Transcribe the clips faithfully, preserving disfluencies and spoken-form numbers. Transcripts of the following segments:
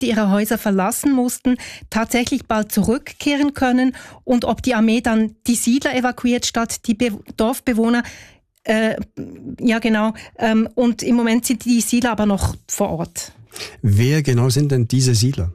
ihre Häuser verlassen mussten, tatsächlich bald zurückkehren können und ob die Armee dann die Siedler evakuiert statt die Be- Dorfbewohner. Äh, ja, genau. Ähm, und im Moment sind die Siedler aber noch vor Ort. Wer genau sind denn diese Siedler?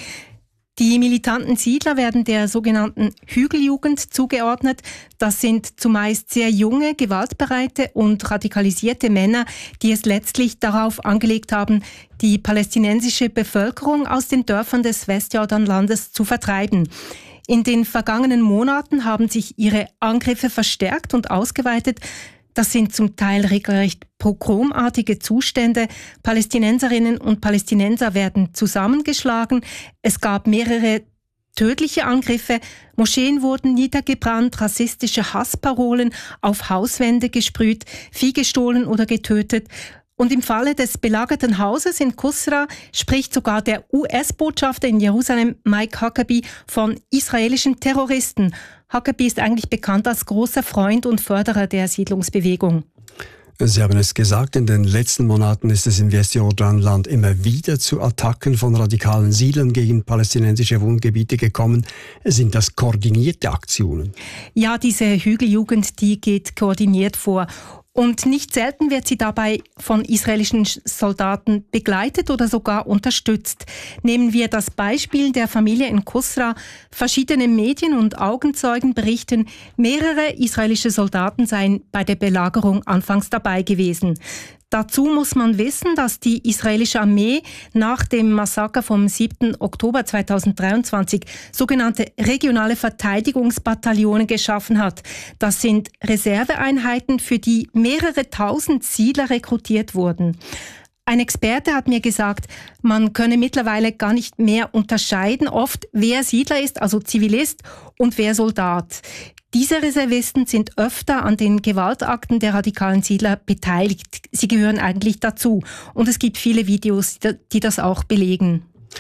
Die militanten Siedler werden der sogenannten Hügeljugend zugeordnet. Das sind zumeist sehr junge, gewaltbereite und radikalisierte Männer, die es letztlich darauf angelegt haben, die palästinensische Bevölkerung aus den Dörfern des Westjordanlandes zu vertreiben. In den vergangenen Monaten haben sich ihre Angriffe verstärkt und ausgeweitet. Das sind zum Teil regelrecht pogromartige Zustände. Palästinenserinnen und Palästinenser werden zusammengeschlagen. Es gab mehrere tödliche Angriffe. Moscheen wurden niedergebrannt, rassistische Hassparolen auf Hauswände gesprüht, Vieh gestohlen oder getötet. Und im Falle des belagerten Hauses in Kusra spricht sogar der U S-Botschafter in Jerusalem, Mike Huckabee, von israelischen Terroristen. Huckabee ist eigentlich bekannt als großer Freund und Förderer der Siedlungsbewegung. Sie haben es gesagt, in den letzten Monaten ist es im Westjordanland immer wieder zu Attacken von radikalen Siedlern gegen palästinensische Wohngebiete gekommen. Sind das koordinierte Aktionen? Ja, diese Hügeljugend, die geht koordiniert vor. Und nicht selten wird sie dabei von israelischen Soldaten begleitet oder sogar unterstützt. Nehmen wir das Beispiel der Familie in Kusra. Verschiedene Medien und Augenzeugen berichten, mehrere israelische Soldaten seien bei der Belagerung anfangs dabei gewesen. Dazu muss man wissen, dass die israelische Armee nach dem Massaker vom siebten Oktober zweitausenddreiundzwanzig sogenannte regionale Verteidigungsbataillone geschaffen hat. Das sind Reserveeinheiten, für die mehrere tausend Siedler rekrutiert wurden. Ein Experte hat mir gesagt, man könne mittlerweile gar nicht mehr unterscheiden, oft wer Siedler ist, also Zivilist, und wer Soldat. Diese Reservisten sind öfter an den Gewaltakten der radikalen Siedler beteiligt. Sie gehören eigentlich dazu. Und es gibt viele Videos, die das auch belegen.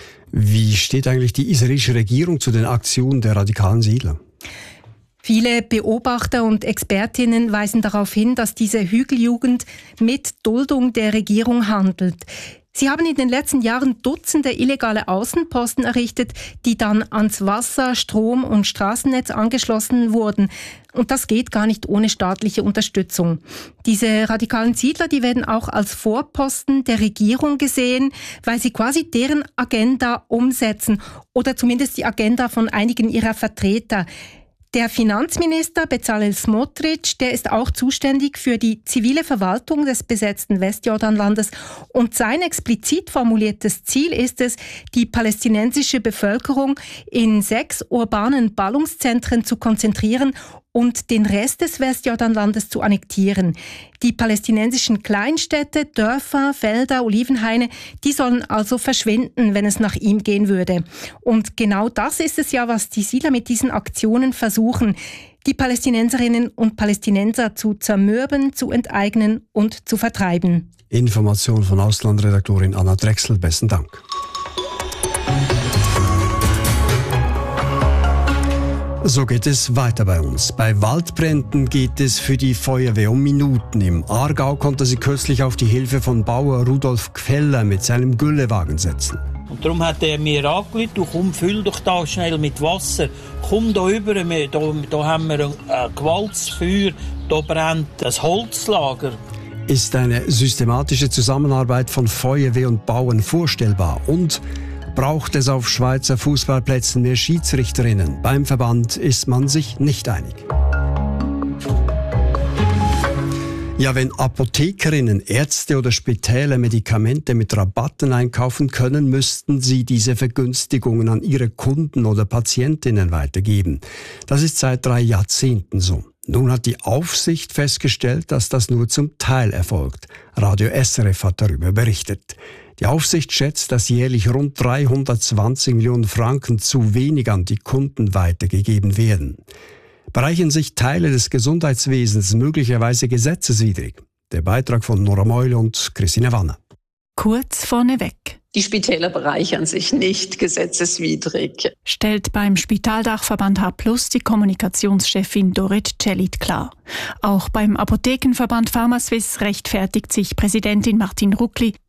Wie steht eigentlich die israelische Regierung zu den Aktionen der radikalen Siedler? Viele Beobachter und Expertinnen weisen darauf hin, dass diese Hügeljugend mit Duldung der Regierung handelt. Sie haben in den letzten Jahren Dutzende illegale Außenposten errichtet, die dann ans Wasser-, Strom- und Straßennetz angeschlossen wurden. Und das geht gar nicht ohne staatliche Unterstützung. Diese radikalen Siedler, die werden auch als Vorposten der Regierung gesehen, weil sie quasi deren Agenda umsetzen oder zumindest die Agenda von einigen ihrer Vertreter. Der Finanzminister Bezalel Smotrich, der ist auch zuständig für die zivile Verwaltung des besetzten Westjordanlandes und sein explizit formuliertes Ziel ist es, die palästinensische Bevölkerung in sechs urbanen Ballungszentren zu konzentrieren und den Rest des Westjordanlandes zu annektieren. Die palästinensischen Kleinstädte, Dörfer, Felder, Olivenhaine, die sollen also verschwinden, wenn es nach ihm gehen würde. Und genau das ist es ja, was die Siedler mit diesen Aktionen versuchen, die Palästinenserinnen und Palästinenser zu zermürben, zu enteignen und zu vertreiben. Information von Auslandredaktorin Anna Drechsel, besten Dank. So geht es weiter bei uns. Bei Waldbränden geht es für die Feuerwehr um Minuten. Im Aargau konnte sie kürzlich auf die Hilfe von Bauer Rudolf Gfeller mit seinem Güllewagen setzen. Und darum hat er mir angerufen, du komm, füll doch da schnell mit Wasser. Komm da rüber, da, da haben wir ein Gewaltsfeuer, da brennt das Holzlager. Ist eine systematische Zusammenarbeit von Feuerwehr und Bauern vorstellbar? Und braucht es auf Schweizer Fußballplätzen mehr Schiedsrichterinnen? Beim Verband ist man sich nicht einig. Ja, wenn Apothekerinnen, Ärzte oder Spitäler Medikamente mit Rabatten einkaufen können, müssten sie diese Vergünstigungen an ihre Kunden oder Patientinnen weitergeben. Das ist seit drei Jahrzehnten so. Nun hat die Aufsicht festgestellt, dass das nur zum Teil erfolgt. Radio S R F hat darüber berichtet. Die Aufsicht schätzt, dass jährlich rund dreihundertzwanzig Millionen Franken zu wenig an die Kunden weitergegeben werden. Bereichern sich Teile des Gesundheitswesens möglicherweise gesetzeswidrig? Der Beitrag von Nora Meule und Christine Wanner. Kurz vorneweg. Die Spitäler bereichern sich nicht gesetzeswidrig, stellt beim Spitaldachverband H plus die Kommunikationschefin Dorit Celit klar. Auch beim Apothekenverband Pharmaswiss rechtfertigt sich Präsidentin Martin Ruckli.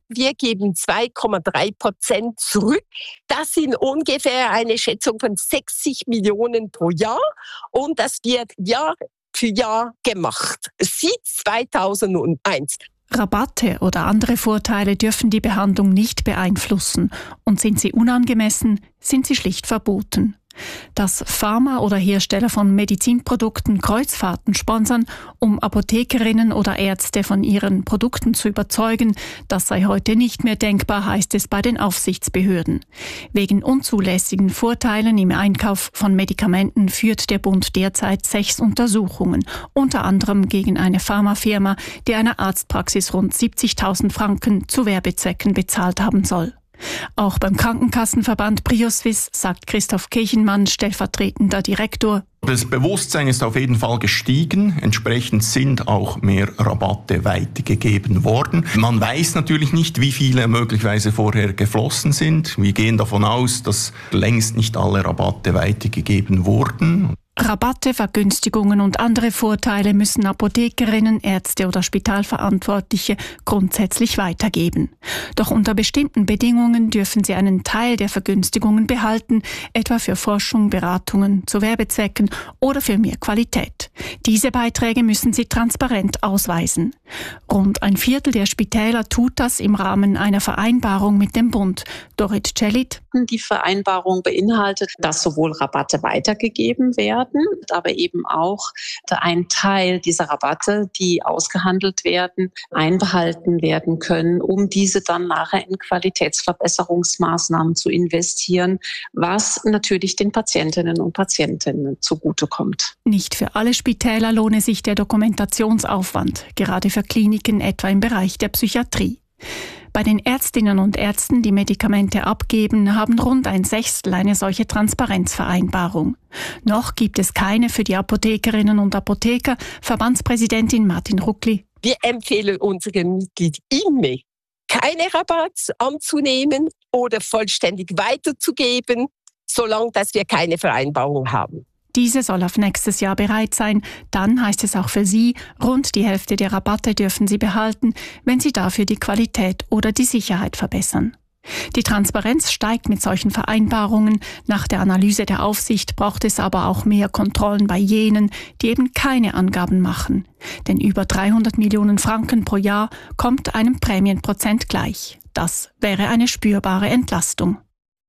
Wir geben zwei Komma drei Prozent zurück. Das sind ungefähr eine Schätzung von sechzig Millionen pro Jahr. Und das wird Jahr für Jahr gemacht. Seit zweitausendeins. Rabatte oder andere Vorteile dürfen die Behandlung nicht beeinflussen. Und sind sie unangemessen, sind sie schlicht verboten. Dass Pharma oder Hersteller von Medizinprodukten Kreuzfahrten sponsern, um Apothekerinnen oder Ärzte von ihren Produkten zu überzeugen, das sei heute nicht mehr denkbar, heißt es bei den Aufsichtsbehörden. Wegen unzulässigen Vorteilen im Einkauf von Medikamenten führt der Bund derzeit sechs Untersuchungen, unter anderem gegen eine Pharmafirma, die einer Arztpraxis rund siebzigtausend Franken zu Werbezwecken bezahlt haben soll. Auch beim Krankenkassenverband Prioswiss sagt Christoph Kirchenmann, stellvertretender Direktor: Das Bewusstsein ist auf jeden Fall gestiegen. Entsprechend sind auch mehr Rabatte weitergegeben worden. Man weiß natürlich nicht, wie viele möglicherweise vorher geflossen sind. Wir gehen davon aus, dass längst nicht alle Rabatte weitergegeben wurden. Rabatte, Vergünstigungen und andere Vorteile müssen Apothekerinnen, Ärzte oder Spitalverantwortliche grundsätzlich weitergeben. Doch unter bestimmten Bedingungen dürfen sie einen Teil der Vergünstigungen behalten, etwa für Forschung, Beratungen, zu Werbezwecken oder für mehr Qualität. Diese Beiträge müssen sie transparent ausweisen. Rund ein Viertel der Spitäler tut das im Rahmen einer Vereinbarung mit dem Bund. Dorit Celit: Die Vereinbarung beinhaltet, dass sowohl Rabatte weitergegeben werden, aber eben auch ein Teil dieser Rabatte, die ausgehandelt werden, einbehalten werden können, um diese dann nachher in Qualitätsverbesserungsmaßnahmen zu investieren, was natürlich den Patientinnen und Patienten zugutekommt. Nicht für alle Spitäler lohne sich der Dokumentationsaufwand, gerade für Kliniken etwa im Bereich der Psychiatrie. Bei den Ärztinnen und Ärzten, die Medikamente abgeben, haben rund ein Sechstel eine solche Transparenzvereinbarung. Noch gibt es keine für die Apothekerinnen und Apotheker. Verbandspräsidentin Martin Ruckli: Wir empfehlen unseren Mitgliedern immer, keine Rabatte anzunehmen oder vollständig weiterzugeben, solange dass wir keine Vereinbarung haben. Diese soll auf nächstes Jahr bereit sein. Dann heißt es auch für Sie, rund die Hälfte der Rabatte dürfen Sie behalten, wenn Sie dafür die Qualität oder die Sicherheit verbessern. Die Transparenz steigt mit solchen Vereinbarungen. Nach der Analyse der Aufsicht braucht es aber auch mehr Kontrollen bei jenen, die eben keine Angaben machen. Denn über dreihundert Millionen Franken pro Jahr kommt einem Prämienprozent gleich. Das wäre eine spürbare Entlastung.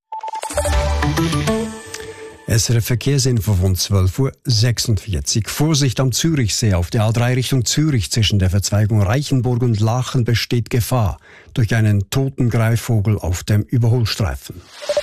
S R F Verkehrsinfo von zwölf Uhr sechsundvierzig. Vorsicht am Zürichsee. Auf der A drei Richtung Zürich zwischen der Verzweigung Reichenburg und Lachen besteht Gefahr durch einen toten Greifvogel auf dem Überholstreifen.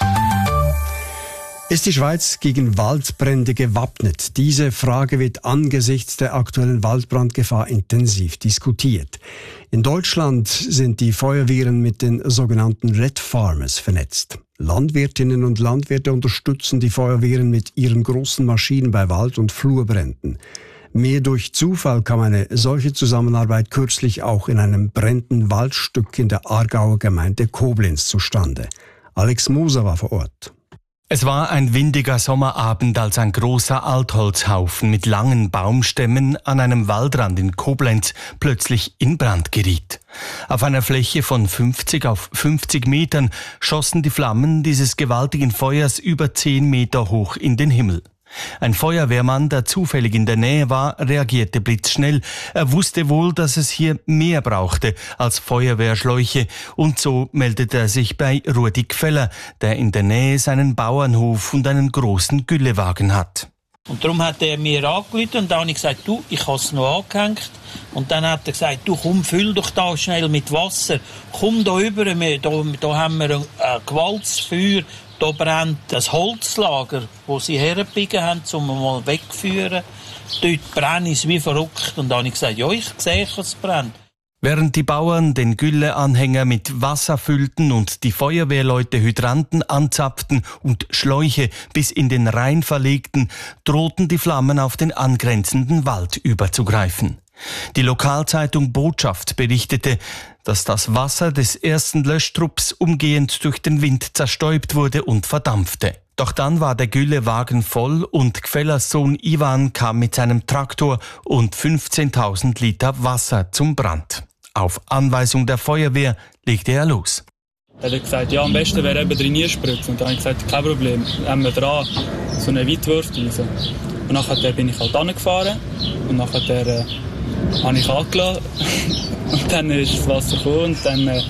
Ist die Schweiz gegen Waldbrände gewappnet? Diese Frage wird angesichts der aktuellen Waldbrandgefahr intensiv diskutiert. In Deutschland sind die Feuerwehren mit den sogenannten Red Farmers vernetzt. Landwirtinnen und Landwirte unterstützen die Feuerwehren mit ihren großen Maschinen bei Wald- und Flurbränden. Mehr durch Zufall kam eine solche Zusammenarbeit kürzlich auch in einem brennenden Waldstück in der Aargauer Gemeinde Koblenz zustande. Alex Moser war vor Ort. Es war ein windiger Sommerabend, als ein großer Altholzhaufen mit langen Baumstämmen an einem Waldrand in Koblenz plötzlich in Brand geriet. Auf einer Fläche von fünfzig auf fünfzig Metern schossen die Flammen dieses gewaltigen Feuers über zehn Meter hoch in den Himmel. Ein Feuerwehrmann, der zufällig in der Nähe war, reagierte blitzschnell. Er wusste wohl, dass es hier mehr brauchte als Feuerwehrschläuche, und so meldete er sich bei Rudi Gfeller, der in der Nähe seinen Bauernhof und einen großen Güllewagen hat. Und darum hat er mir angerufen und dann habe ich gesagt, du, ich habe es noch angehängt. Und dann hat er gesagt, du komm, füll doch da schnell mit Wasser. Komm da rüber, wir, da, da haben wir ein, ein gewaltiges Feuer. Da brennt das Holzlager, das sie hergebiegen haben, um mal wegzuführen. Dort brennt es wie verrückt. Und dann habe ich gesagt, ja, ich sehe, dass es brennt. Während die Bauern den Gülleanhänger mit Wasser füllten und die Feuerwehrleute Hydranten anzapften und Schläuche bis in den Rhein verlegten, drohten die Flammen auf den angrenzenden Wald überzugreifen. Die Lokalzeitung Botschaft berichtete, dass das Wasser des ersten Löschtrupps umgehend durch den Wind zerstäubt wurde und verdampfte. Doch dann war der Güllewagen voll und Gfellers Sohn Ivan kam mit seinem Traktor und fünfzehntausend Liter Wasser zum Brand. Auf Anweisung der Feuerwehr legte er los. Er hat gesagt, ja, am besten wäre eben drin spritzen. Und dann habe ich gesagt, kein Problem, haben wir dran, so eine Weitwurfdüse. Und nachher bin ich halt angefahren und nachher äh, habe ich angelassen. Und dann ist das Wasser gekommen und dann äh,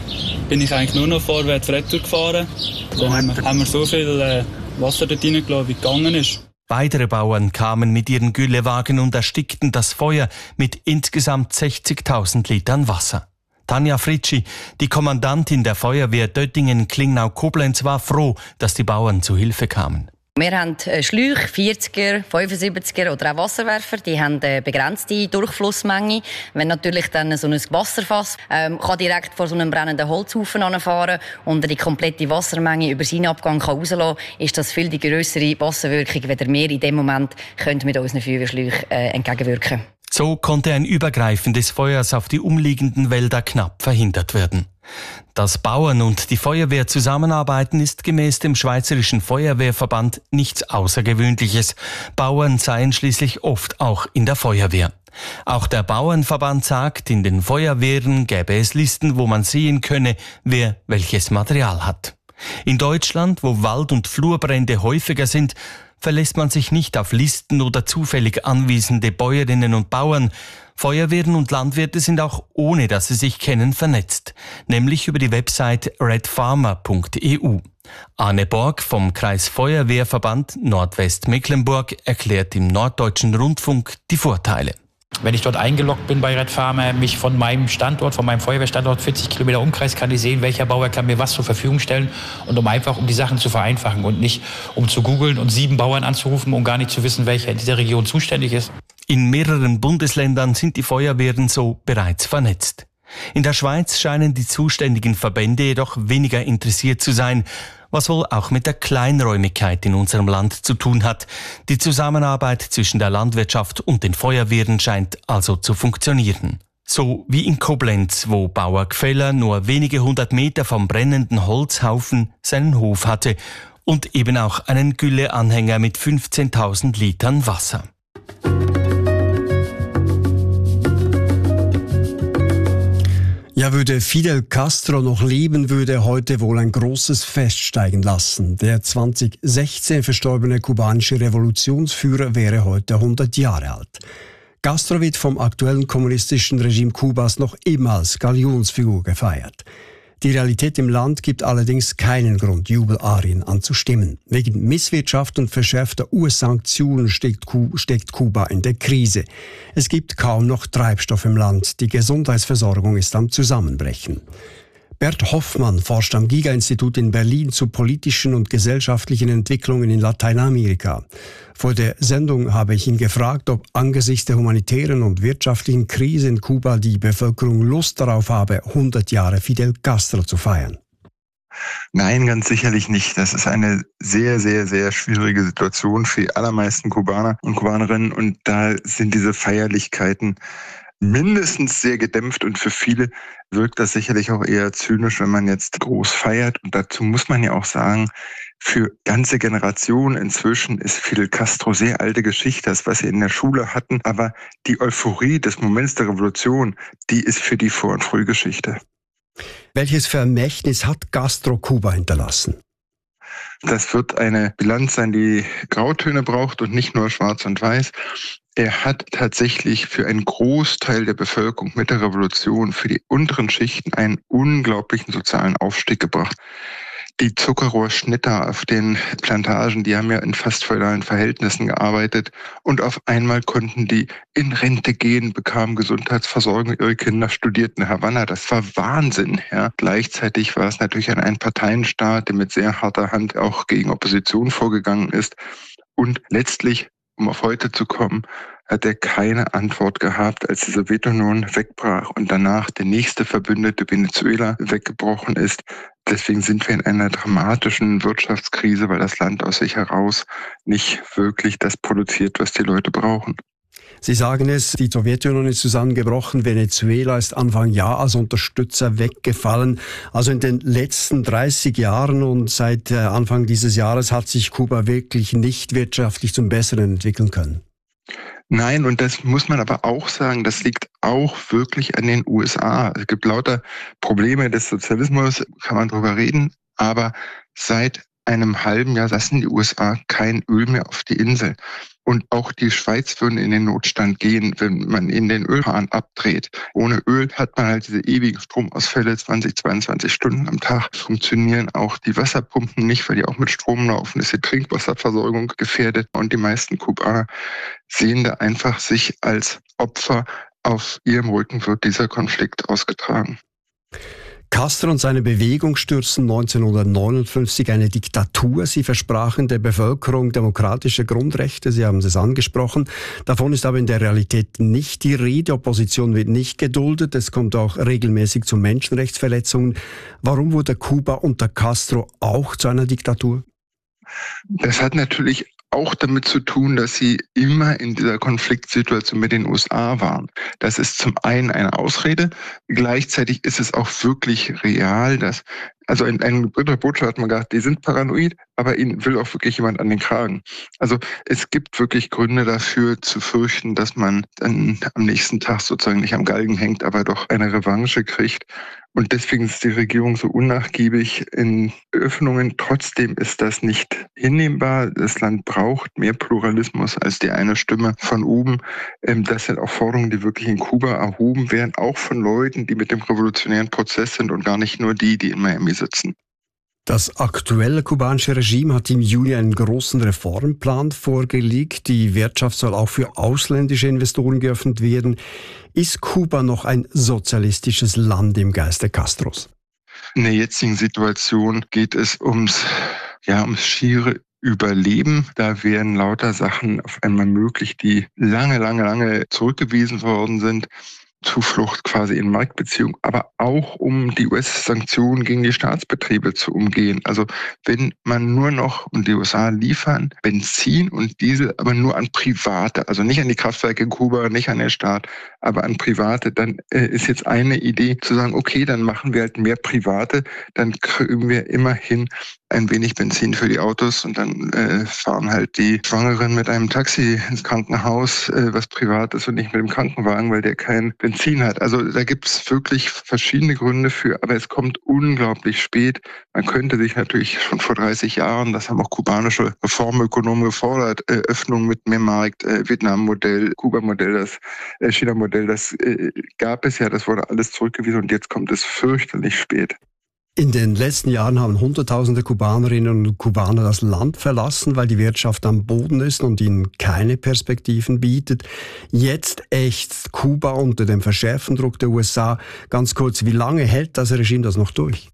bin ich eigentlich nur noch vorwärts retour gefahren. Dann haben wir, haben wir so viel äh, Wasser dort reingelassen, wie gegangen ist. Weitere Bauern kamen mit ihren Güllewagen und erstickten das Feuer mit insgesamt sechzigtausend Litern Wasser. Tanja Fritschi, die Kommandantin der Feuerwehr Döttingen-Klingnau-Koblenz, war froh, dass die Bauern zu Hilfe kamen. Wir haben Schläuche, vierziger, fünfundsiebziger oder auch Wasserwerfer. Die haben eine begrenzte Durchflussmenge. Wenn natürlich dann so ein Wasserfass ähm, kann direkt vor so einem brennenden Holzhaufen anfahren und die komplette Wassermenge über seinen Abgang kann rauslassen, ist das viel die grössere Wasserwirkung, wenn wir in dem Moment können mit unseren Feuerwehrschläuchen äh, entgegenwirken. So konnte ein Übergreifen des Feuers auf die umliegenden Wälder knapp verhindert werden. Dass Bauern und die Feuerwehr zusammenarbeiten, ist gemäß dem Schweizerischen Feuerwehrverband nichts Außergewöhnliches. Bauern seien schließlich oft auch in der Feuerwehr. Auch der Bauernverband sagt, in den Feuerwehren gäbe es Listen, wo man sehen könne, wer welches Material hat. In Deutschland, wo Wald- und Flurbrände häufiger sind, verlässt man sich nicht auf Listen oder zufällig anwesende Bäuerinnen und Bauern. Feuerwehren und Landwirte sind auch ohne, dass sie sich kennen, vernetzt, nämlich über die Website red farmer punkt e u. Arne Borg vom Kreisfeuerwehrverband Nordwestmecklenburg erklärt im Norddeutschen Rundfunk die Vorteile. Wenn ich dort eingeloggt bin bei Red Farmer, mich von meinem Standort, von meinem Feuerwehrstandort, vierzig Kilometer Umkreis, kann ich sehen, welcher Bauer kann mir was zur Verfügung stellen und um einfach, um die Sachen zu vereinfachen und nicht um zu googeln und sieben Bauern anzurufen, um gar nicht zu wissen, welcher in dieser Region zuständig ist. In mehreren Bundesländern sind die Feuerwehren so bereits vernetzt. In der Schweiz scheinen die zuständigen Verbände jedoch weniger interessiert zu sein, was wohl auch mit der Kleinräumigkeit in unserem Land zu tun hat. Die Zusammenarbeit zwischen der Landwirtschaft und den Feuerwehren scheint also zu funktionieren. So wie in Koblenz, wo Bauer Gfeller nur wenige hundert Meter vom brennenden Holzhaufen seinen Hof hatte und eben auch einen Gülleanhänger mit fünfzehntausend Litern Wasser. Ja, würde Fidel Castro noch leben, würde er heute wohl ein großes Fest steigen lassen. Der zweitausendsechzehn verstorbene kubanische Revolutionsführer wäre heute hundert Jahre alt. Castro wird vom aktuellen kommunistischen Regime Kubas noch immer als Galionsfigur gefeiert. Die Realität im Land gibt allerdings keinen Grund, Jubelarien anzustimmen. Wegen Misswirtschaft und verschärfter U S-Sanktionen steckt, steckt Kuba in der Krise. Es gibt kaum noch Treibstoff im Land. Die Gesundheitsversorgung ist am Zusammenbrechen. Bert Hoffmann forscht am Giga-Institut in Berlin zu politischen und gesellschaftlichen Entwicklungen in Lateinamerika. Vor der Sendung habe ich ihn gefragt, ob angesichts der humanitären und wirtschaftlichen Krise in Kuba die Bevölkerung Lust darauf habe, hundert Jahre Fidel Castro zu feiern. Nein, ganz sicherlich nicht. Das ist eine sehr, sehr, sehr schwierige Situation für die allermeisten Kubaner und Kubanerinnen. Und da sind diese Feierlichkeiten mindestens sehr gedämpft und für viele wirkt das sicherlich auch eher zynisch, wenn man jetzt groß feiert. Und dazu muss man ja auch sagen, für ganze Generationen inzwischen ist Fidel Castro sehr alte Geschichte, das, was sie in der Schule hatten. Aber die Euphorie des Moments der Revolution, die ist für die Vor- und Frühgeschichte. Welches Vermächtnis hat Castro Kuba hinterlassen? Das wird eine Bilanz sein, die Grautöne braucht und nicht nur schwarz und weiß. Er hat tatsächlich für einen Großteil der Bevölkerung mit der Revolution, für die unteren Schichten, einen unglaublichen sozialen Aufstieg gebracht. Die Zuckerrohrschnitter auf den Plantagen, die haben ja in fast feudalen Verhältnissen gearbeitet und auf einmal konnten die in Rente gehen, bekamen Gesundheitsversorgung, ihre Kinder studierten in Havanna. Das war Wahnsinn. Ja. Gleichzeitig war es natürlich ein Einparteienstaat, der mit sehr harter Hand auch gegen Opposition vorgegangen ist. Und letztlich, um auf heute zu kommen, hat er keine Antwort gehabt, als die Sowjetunion wegbrach und danach der nächste Verbündete Venezuela weggebrochen ist. Deswegen sind wir in einer dramatischen Wirtschaftskrise, weil das Land aus sich heraus nicht wirklich das produziert, was die Leute brauchen. Sie sagen es, die Sowjetunion ist zusammengebrochen, Venezuela ist Anfang Jahr als Unterstützer weggefallen. Also in den letzten dreißig Jahren und seit Anfang dieses Jahres hat sich Kuba wirklich nicht wirtschaftlich zum Besseren entwickeln können. Nein, und das muss man aber auch sagen, das liegt auch wirklich an den U S A. Es gibt lauter Probleme des Sozialismus, kann man drüber reden, aber seit einem halben Jahr lassen die U S A kein Öl mehr auf die Insel. Und auch die Schweiz würde in den Notstand gehen, wenn man in den Ölhahn abdreht. Ohne Öl hat man halt diese ewigen Stromausfälle, zwanzig, zweiundzwanzig Stunden am Tag. Funktionieren auch die Wasserpumpen nicht, weil die auch mit Strom laufen. Ist die Trinkwasserversorgung gefährdet. Und die meisten Kubaner sehen da einfach sich als Opfer. Auf ihrem Rücken wird dieser Konflikt ausgetragen. Castro und seine Bewegung stürzten neunzehnhundertneunundfünfzig eine Diktatur. Sie versprachen der Bevölkerung demokratische Grundrechte, Sie haben es angesprochen. Davon ist aber in der Realität nicht die Rede. Opposition wird nicht geduldet. Es kommt auch regelmäßig zu Menschenrechtsverletzungen. Warum wurde Kuba unter Castro auch zu einer Diktatur? Das hat natürlich auch damit zu tun, dass sie immer in dieser Konfliktsituation mit den U S A waren. Das ist zum einen eine Ausrede, gleichzeitig ist es auch wirklich real, dass also ein, ein britischer Botschafter hat mal gesagt, die sind paranoid, aber ihnen will auch wirklich jemand an den Kragen. Also es gibt wirklich Gründe dafür zu fürchten, dass man dann am nächsten Tag sozusagen nicht am Galgen hängt, aber doch eine Revanche kriegt. Und deswegen ist die Regierung so unnachgiebig in Öffnungen. Trotzdem ist das nicht hinnehmbar. Das Land braucht mehr Pluralismus als die eine Stimme von oben. Das sind auch Forderungen, die wirklich in Kuba erhoben werden, auch von Leuten, die mit dem revolutionären Prozess sind und gar nicht nur die, die in Miami sitzen. Das aktuelle kubanische Regime hat im Juli einen großen Reformplan vorgelegt. Die Wirtschaft soll auch für ausländische Investoren geöffnet werden. Ist Kuba noch ein sozialistisches Land im Geiste Castros? In der jetzigen Situation geht es ums, ja, ums schiere Überleben. Da werden lauter Sachen auf einmal möglich, die lange, lange, lange zurückgewiesen worden sind. Zuflucht quasi in Marktbeziehungen, aber auch um die U S-Sanktionen gegen die Staatsbetriebe zu umgehen. Also wenn man nur noch, und die U S A liefern, Benzin und Diesel, aber nur an Private, also nicht an die Kraftwerke in Kuba, nicht an den Staat, aber an Private, dann äh, ist jetzt eine Idee zu sagen, okay, dann machen wir halt mehr Private, dann kriegen wir immerhin ein wenig Benzin für die Autos und dann äh, fahren halt die Schwangeren mit einem Taxi ins Krankenhaus, äh, was privat ist und nicht mit dem Krankenwagen, weil der kein Benzin hat. Also da gibt's wirklich verschiedene Gründe für, aber es kommt unglaublich spät. Man könnte sich natürlich schon vor dreißig Jahren, das haben auch kubanische Reformökonomen gefordert, äh, Öffnung mit mehr Markt, äh, Vietnam-Modell, Kuba-Modell, das äh, China-Modell, das äh, gab es ja, das wurde alles zurückgewiesen und jetzt kommt es fürchterlich spät. In den letzten Jahren haben Hunderttausende Kubanerinnen und Kubaner das Land verlassen, weil die Wirtschaft am Boden ist und ihnen keine Perspektiven bietet. Jetzt ächzt Kuba unter dem verschärften Druck der U S A. Ganz kurz, wie lange hält das Regime das noch durch?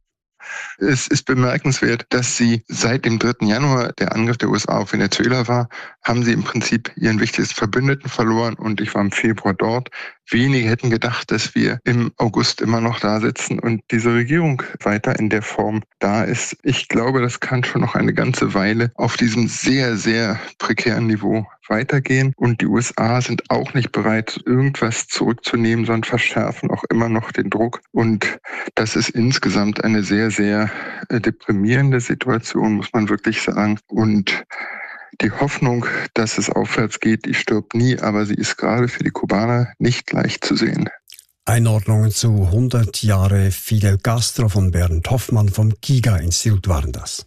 Es ist bemerkenswert, dass sie seit dem dritten Januar, der Angriff der U S A auf Venezuela war, haben sie im Prinzip ihren wichtigsten Verbündeten verloren und ich war im Februar dort. Wenige hätten gedacht, dass wir im August immer noch da sitzen und diese Regierung weiter in der Form da ist. Ich glaube, das kann schon noch eine ganze Weile auf diesem sehr, sehr prekären Niveau weitergehen. Und die U S A sind auch nicht bereit, irgendwas zurückzunehmen, sondern verschärfen auch immer noch den Druck. Und das ist insgesamt eine sehr, sehr deprimierende Situation, muss man wirklich sagen. Und die Hoffnung, dass es aufwärts geht, die stirbt nie, aber sie ist gerade für die Kubaner nicht leicht zu sehen. Einordnungen zu hundert Jahre Fidel Castro von Bernd Hoffmann vom Giga-Institut waren das.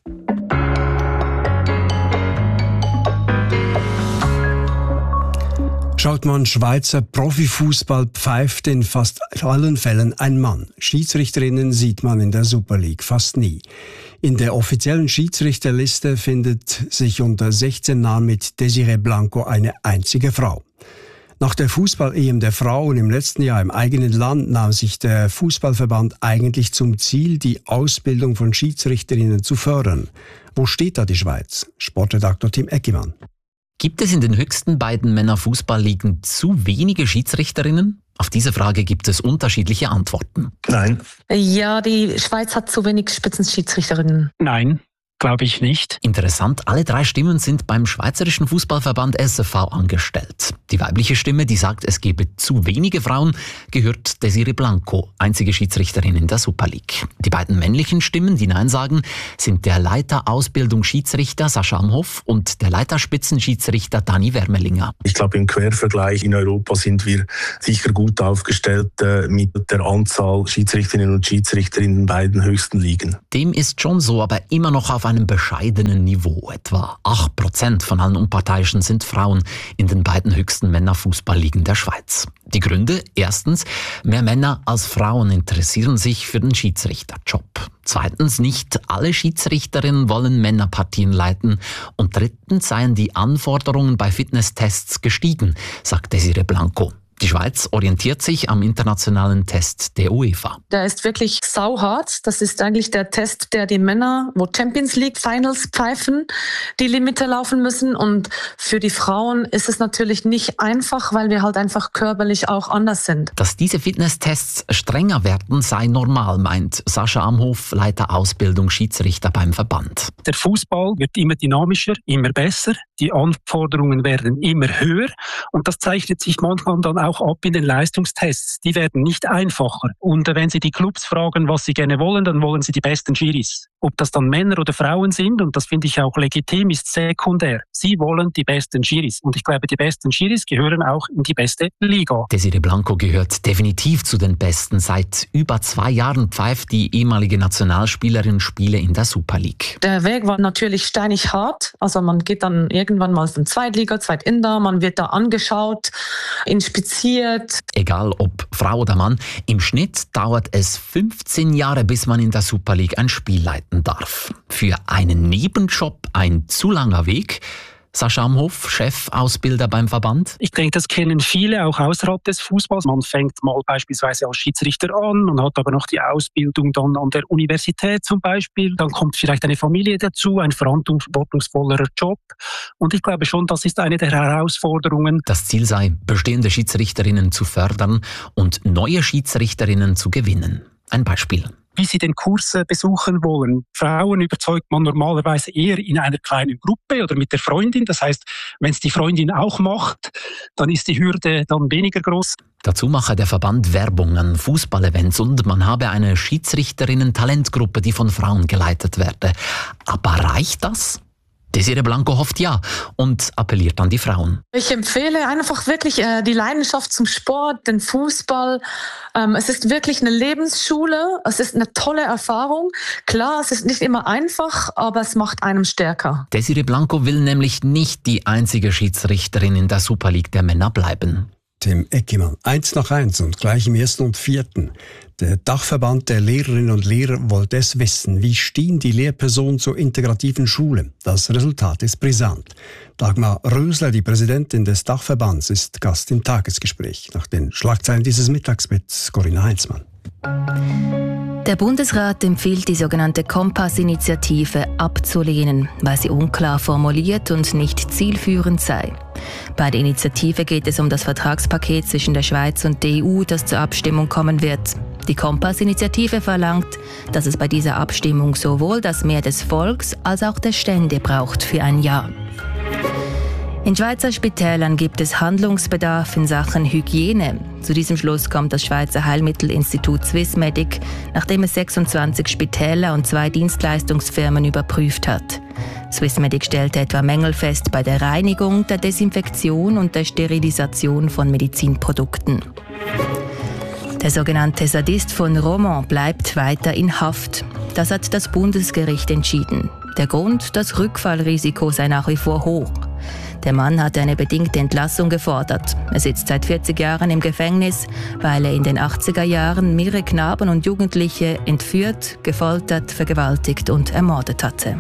Schaut man Schweizer Profifußball, pfeift in fast allen Fällen ein Mann. Schiedsrichterinnen sieht man in der Super League fast nie. In der offiziellen Schiedsrichterliste findet sich unter sechzehn Namen mit Desiree Blanco eine einzige Frau. Nach der Fußball-E M der Frauen im letzten Jahr im eigenen Land nahm sich der Fußballverband eigentlich zum Ziel, die Ausbildung von Schiedsrichterinnen zu fördern. Wo steht da die Schweiz? Sportredaktor Tim Eckimann. Gibt es in den höchsten beiden Männerfußballligen zu wenige Schiedsrichterinnen? Auf diese Frage gibt es unterschiedliche Antworten. Nein. Ja, die Schweiz hat zu wenig Spitzenschiedsrichterinnen. Nein. glaube ich nicht. Interessant, alle drei Stimmen sind beim Schweizerischen Fußballverband S F V angestellt. Die weibliche Stimme, die sagt, es gebe zu wenige Frauen, gehört Desiree Blanco, einzige Schiedsrichterin in der Super League. Die beiden männlichen Stimmen, die Nein sagen, sind der Leiter Ausbildung Schiedsrichter Sascha Amhoff und der Leiter Spitzenschiedsrichter Dani Wermelinger. Ich glaube, im Quervergleich in Europa sind wir sicher gut aufgestellt äh, mit der Anzahl Schiedsrichterinnen und Schiedsrichter in den beiden höchsten Ligen. Dem ist schon so, aber immer noch auf einem bescheidenen Niveau. Etwa acht Prozent von allen Unparteiischen sind Frauen in den beiden höchsten Männerfußballligen der Schweiz. Die Gründe? Erstens, mehr Männer als Frauen interessieren sich für den Schiedsrichterjob. Zweitens, nicht alle Schiedsrichterinnen wollen Männerpartien leiten. Und drittens seien die Anforderungen bei Fitnesstests gestiegen, sagt Desiree Blanco. Die Schweiz orientiert sich am internationalen Test der UEFA. Der ist wirklich sauhart. Das ist eigentlich der Test, der die Männer, wo Champions League Finals pfeifen, die Limite laufen müssen. Und für die Frauen ist es natürlich nicht einfach, weil wir halt einfach körperlich auch anders sind. Dass diese Fitnesstests strenger werden, sei normal, meint Sascha Amhoff, Leiter Ausbildung Schiedsrichter beim Verband. Der Fußball wird immer dynamischer, immer besser. Die Anforderungen werden immer höher. Und das zeichnet sich manchmal dann auch ab in den Leistungstests. Die werden nicht einfacher. Und wenn Sie die Clubs fragen, was sie gerne wollen, dann wollen sie die besten Schiris. Ob das dann Männer oder Frauen sind, und das finde ich auch legitim, ist sekundär. Sie wollen die besten Schiris. Und ich glaube, die besten Schiris gehören auch in die beste Liga. Desiree Blanco gehört definitiv zu den Besten. Seit über zwei Jahren pfeift die ehemalige Nationalspielerin Spiele in der Super League. Der Weg war natürlich steinig hart. Also man geht dann irgendwann mal von Zweitliga, Zweitinter, man wird da angeschaut, inspiziert. Egal ob Frau oder Mann, im Schnitt dauert es fünfzehn Jahre, bis man in der Super League ein Spiel leiten darf. Für einen Nebenjob ein zu langer Weg. Sascha Amhoff, Chefausbilder beim Verband. Ich denke, das kennen viele auch außerhalb des Fußballs. Man fängt mal beispielsweise als Schiedsrichter an und hat aber noch die Ausbildung dann an der Universität zum Beispiel. Dann kommt vielleicht eine Familie dazu, ein verantwortungsvollerer Job. Und ich glaube schon, das ist eine der Herausforderungen. Das Ziel sei, bestehende Schiedsrichterinnen zu fördern und neue Schiedsrichterinnen zu gewinnen. Ein Beispiel. Wie sie den Kurs besuchen wollen. Frauen überzeugt man normalerweise eher in einer kleinen Gruppe oder mit der Freundin. Das heißt, wenn es die Freundin auch macht, dann ist die Hürde dann weniger groß. Dazu mache der Verband Werbung an Fußballevents und man habe eine Schiedsrichterinnen-Talentgruppe, die von Frauen geleitet werde. Aber reicht das? Desiree Blanco hofft ja und appelliert an die Frauen. Ich empfehle einfach wirklich äh, die Leidenschaft zum Sport, den Fußball. Ähm, es ist wirklich eine Lebensschule. Es ist eine tolle Erfahrung. Klar, es ist nicht immer einfach, aber es macht einem stärker. Desiree Blanco will nämlich nicht die einzige Schiedsrichterin in der Super League der Männer bleiben. Tim Eckimann, eins nach eins und gleich im ersten und vierten. Der Dachverband der Lehrerinnen und Lehrer wollte es wissen. Wie stehen die Lehrpersonen zur integrativen Schule? Das Resultat ist brisant. Dagmar Rösler, die Präsidentin des Dachverbands, ist Gast im Tagesgespräch. Nach den Schlagzeilen dieses Mittags mit Corinna Heinzmann. Der Bundesrat empfiehlt, die sogenannte Kompass-Initiative abzulehnen, weil sie unklar formuliert und nicht zielführend sei. Bei der Initiative geht es um das Vertragspaket zwischen der Schweiz und der E U, das zur Abstimmung kommen wird. Die Kompass-Initiative verlangt, dass es bei dieser Abstimmung sowohl das Mehr des Volks als auch der Stände braucht für ein Ja. In Schweizer Spitälern gibt es Handlungsbedarf in Sachen Hygiene. Zu diesem Schluss kommt das Schweizer Heilmittelinstitut Swissmedic, nachdem es sechsundzwanzig Spitäler und zwei Dienstleistungsfirmen überprüft hat. Swissmedic stellte etwa Mängel fest bei der Reinigung, der Desinfektion und der Sterilisation von Medizinprodukten. Der sogenannte Sadist von Romont bleibt weiter in Haft. Das hat das Bundesgericht entschieden. Der Grund, das Rückfallrisiko sei nach wie vor hoch. Der Mann hatte eine bedingte Entlassung gefordert. Er sitzt seit vierzig Jahren im Gefängnis, weil er in den achtziger Jahren mehrere Knaben und Jugendliche entführt, gefoltert, vergewaltigt und ermordet hatte.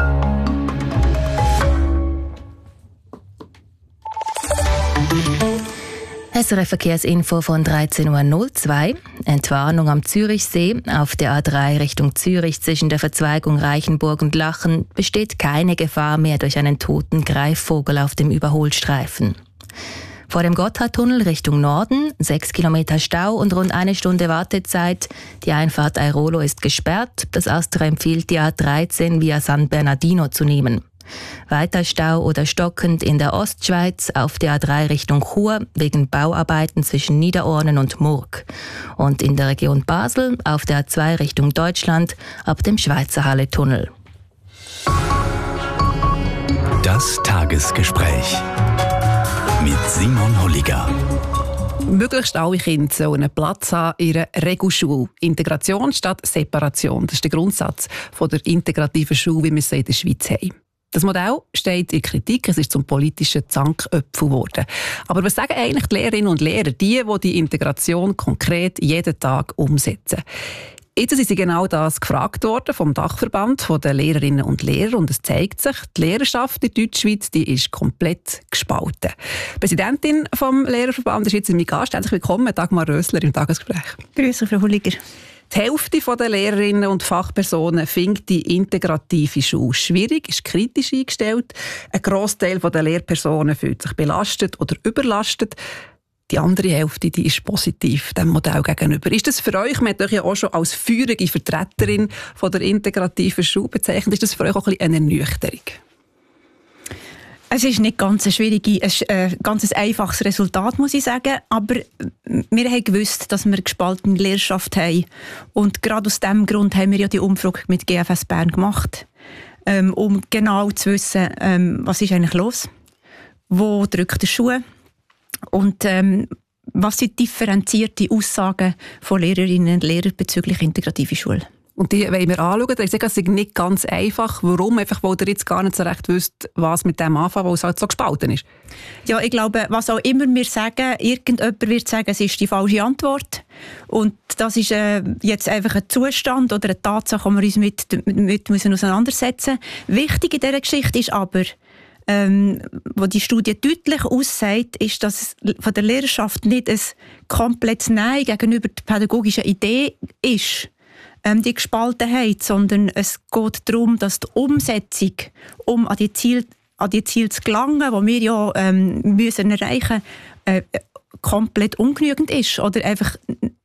S R F-Verkehrsinfo von dreizehn Uhr null zwei. Entwarnung am Zürichsee. Auf der A drei Richtung Zürich zwischen der Verzweigung Reichenburg und Lachen besteht keine Gefahr mehr durch einen toten Greifvogel auf dem Überholstreifen. Vor dem Gotthardtunnel Richtung Norden, sechs Kilometer Stau und rund eine Stunde Wartezeit. Die Einfahrt Airolo ist gesperrt. Das Astra empfiehlt, die A dreizehn via San Bernardino zu nehmen. Weiter Stau oder stockend in der Ostschweiz auf der A drei Richtung Chur wegen Bauarbeiten zwischen Niederornen und Murg. Und in der Region Basel auf der A zwei Richtung Deutschland ab dem Schweizer Halle-Tunnel. Das Tagesgespräch mit Simon Holliger. Möglichst alle Kinder sollen einen Platz haben in ihrer Regelschule. Integration statt Separation. Das ist der Grundsatz von der integrativen Schule, wie wir sie in der Schweiz haben. Das Modell steht in Kritik, es ist zum politischen Zanköpfel geworden. Aber was sagen eigentlich die Lehrerinnen und Lehrer, die, die die Integration konkret jeden Tag umsetzen? Jetzt sind sie genau das gefragt worden vom Dachverband der Lehrerinnen und Lehrer und es zeigt sich, die Lehrerschaft in Deutschschweiz die ist komplett gespalten. Die Präsidentin vom Lehrerverband ist jetzt mein Gast. Herzlich willkommen, Dagmar Rösler im Tagesgespräch. Grüße, Frau Holliger. Die Hälfte der Lehrerinnen und Fachpersonen findet die integrative Schule schwierig, ist kritisch eingestellt. Ein Grossteil der Lehrpersonen fühlt sich belastet oder überlastet. Die andere Hälfte die ist positiv dem Modell gegenüber. Ist das für euch, man hat euch ja auch schon als feurige Vertreterin von der integrativen Schule bezeichnet, ist das für euch auch ein bisschen eine Ernüchterung? Es ist nicht ganz ein schwieriges, ein äh, ganz einfaches Resultat, muss ich sagen. Aber wir haben gewusst, dass wir eine gespaltene Lehrerschaft haben. Und gerade aus diesem Grund haben wir ja die Umfrage mit G F S Bern gemacht, ähm, um genau zu wissen, ähm, was ist eigentlich los, wo drückt der Schuh und ähm, was sind differenzierte Aussagen von Lehrerinnen und Lehrern bezüglich integrative Schule. Und die wollen wir anschauen. Ich sage, es ist nicht ganz einfach. Warum? Einfach, weil ihr jetzt gar nicht so recht wisst, was mit dem anfangen, weil es halt so gespalten ist. Ja, ich glaube, was auch immer wir sagen, irgendjemand wird sagen, es ist die falsche Antwort. Und das ist äh, jetzt einfach ein Zustand oder eine Tatsache, die wir uns mit, mit müssen auseinandersetzen müssen. Wichtig in dieser Geschichte ist aber, ähm, wo die Studie deutlich aussagt, ist, dass es von der Lehrerschaft nicht ein komplettes Nein gegenüber der pädagogischen Idee ist, die Gespaltenheit, sondern es geht darum, dass die Umsetzung, um an die Ziele, an die Ziele zu gelangen, die wir ja ähm, müssen erreichen müssen, äh, komplett ungenügend ist. Oder einfach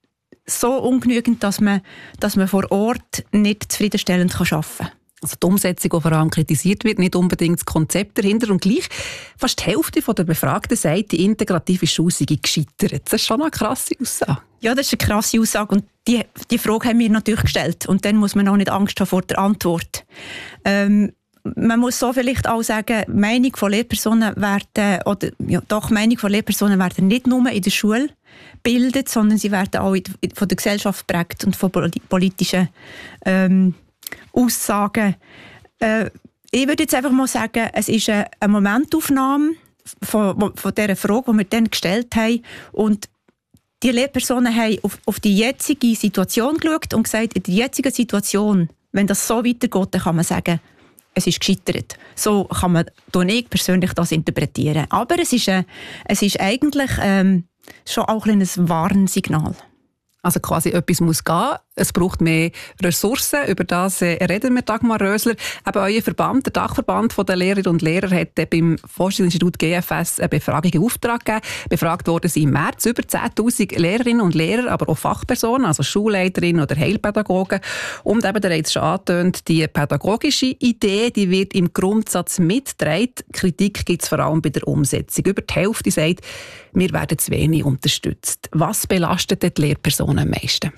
so ungenügend, dass man, dass man vor Ort nicht zufriedenstellend arbeiten kann. Also die Umsetzung, die vor allem kritisiert wird, nicht unbedingt das Konzept dahinter. Und gleich fast die Hälfte der Befragten sagt, die integrative Schule sei gescheitert. Das ist schon eine krasse Aussage. Ja, das ist eine krasse Aussage. Und die, die Frage haben wir natürlich gestellt. Und dann muss man auch nicht Angst haben vor der Antwort. Ähm, man muss so vielleicht auch sagen, Meinung von Lehrpersonen werden, oder ja, doch, Meinung von Lehrpersonen werden nicht nur in der Schule gebildet, sondern sie werden auch in, von der Gesellschaft geprägt und von politischen ähm, Aussagen. Äh, ich würde jetzt einfach mal sagen, es ist eine, eine Momentaufnahme von, von dieser Frage, die wir dann gestellt haben. Und die Lehrpersonen haben auf, auf die jetzige Situation geschaut und gesagt, in der jetzigen Situation, wenn das so weitergeht, dann kann man sagen, es ist gescheitert. So kann man ich persönlich das interpretieren. Aber es ist, ein, es ist eigentlich ähm, schon auch ein Warnsignal. Also quasi etwas muss gehen. Es braucht mehr Ressourcen. Über das äh, reden wir, Dagmar Rösler. Eben euer Verband, der Dachverband der Lehrerinnen und Lehrer, hat äh, beim Forschungsinstitut G F S eine Befragung in Auftrag gegeben. Befragt wurden sie im März über zehntausend Lehrerinnen und Lehrer, aber auch Fachpersonen, also Schulleiterinnen oder Heilpädagogen. Und eben, der hat es schon angetönt, die pädagogische Idee, die wird im Grundsatz mitgetragen. Kritik gibt es vor allem bei der Umsetzung. Über die Hälfte sagt, wir werden zu wenig unterstützt. Was belastet die Lehrpersonen am meisten?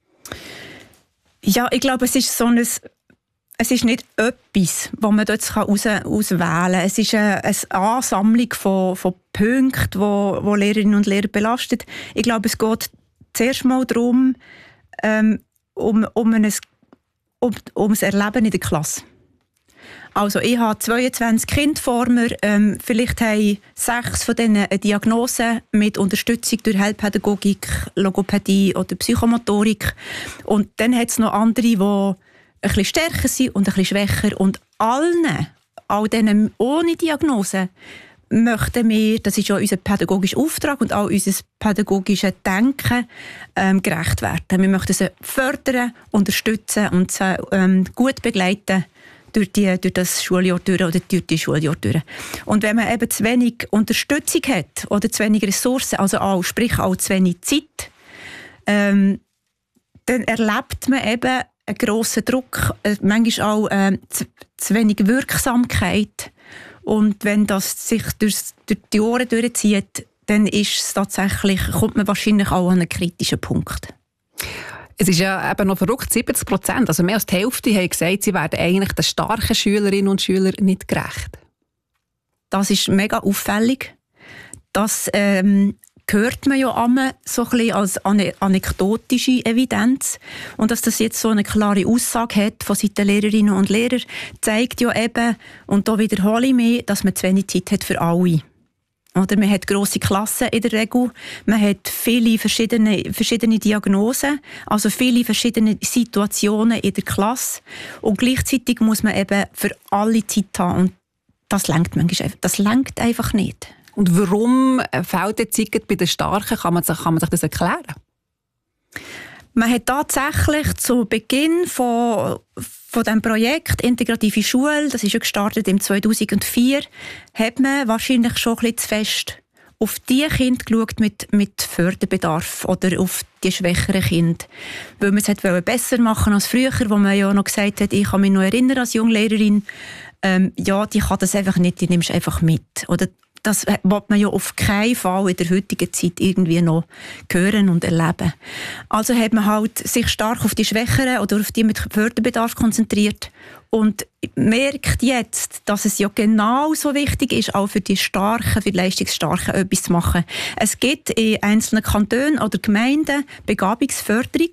Ja, ich glaube, es ist so ein, es ist nicht etwas, das man dort aus, auswählen kann. Es ist eine, eine Ansammlung von, von Punkten, die wo Lehrerinnen und Lehrer belastet. Ich glaube, es geht zuerst mal darum, ähm, um, um, ein, um, um das Erleben in der Klasse. Also ich habe zweiundzwanzig Kinder vor mir, ähm, vielleicht haben sechs von denen eine Diagnose mit Unterstützung durch Heilpädagogik, Logopädie oder Psychomotorik. Und dann hat es noch andere, die ein bisschen stärker sind und ein bisschen schwächer. Und allen, all denen ohne Diagnose, möchten wir, das ist ja unser pädagogischer Auftrag und auch unser pädagogisches Denken, ähm, gerecht werden. Wir möchten sie fördern, unterstützen und sie ähm, gut begleiten durch, die, durch das Schuljahr durch oder durch die Schuljahr durch. Und wenn man eben zu wenig Unterstützung hat oder zu wenig Ressourcen, also auch, sprich auch zu wenig Zeit, ähm, dann erlebt man eben einen grossen Druck, äh, manchmal auch äh, zu, zu wenig Wirksamkeit. Und wenn das sich durch, durch die Ohren durchzieht, dann ist es tatsächlich, kommt man wahrscheinlich auch an einen kritischen Punkt. Es ist ja eben noch verrückt, siebzig Prozent, also mehr als die Hälfte haben gesagt, sie werden eigentlich den starken Schülerinnen und Schülern nicht gerecht. Das ist mega auffällig. Das ähm, hört man ja immer so ein bisschen als anekdotische Evidenz. Und dass das jetzt so eine klare Aussage hat von Seiten Lehrerinnen und Lehrer, zeigt ja eben, und da wiederhole ich mich, dass man zu wenig Zeit hat für alle. Oder man hat grosse Klassen in der Regel, man hat viele verschiedene, verschiedene Diagnosen, also viele verschiedene Situationen in der Klasse. Und gleichzeitig muss man eben für alle Zeit haben. Und das reicht manchmal einfach, das reicht einfach nicht. Und warum fehlt die Zeit bei den Starken? Kann man sich, kann man sich das erklären? Man hat tatsächlich zu Beginn von, von dem Projekt Integrative Schule, das ist ja gestartet im zweitausendvier, hat man wahrscheinlich schon ein bisschen zu fest auf die Kinder geschaut mit, mit Förderbedarf oder auf die schwächeren Kinder. Weil man es hat besser machen als früher, wo man ja noch gesagt hat, ich kann mich noch erinnern als Junglehrerin, ähm, ja, die kann das einfach nicht, die nimmst einfach mit. Oder das will man ja auf keinen Fall in der heutigen Zeit irgendwie noch hören und erleben. Also hat man halt sich stark auf die Schwächeren oder auf die mit Förderbedarf konzentriert und merkt jetzt, dass es ja genauso wichtig ist, auch für die Starken, für die Leistungsstarken etwas zu machen. Es gibt in einzelnen Kantonen oder Gemeinden Begabungsförderung.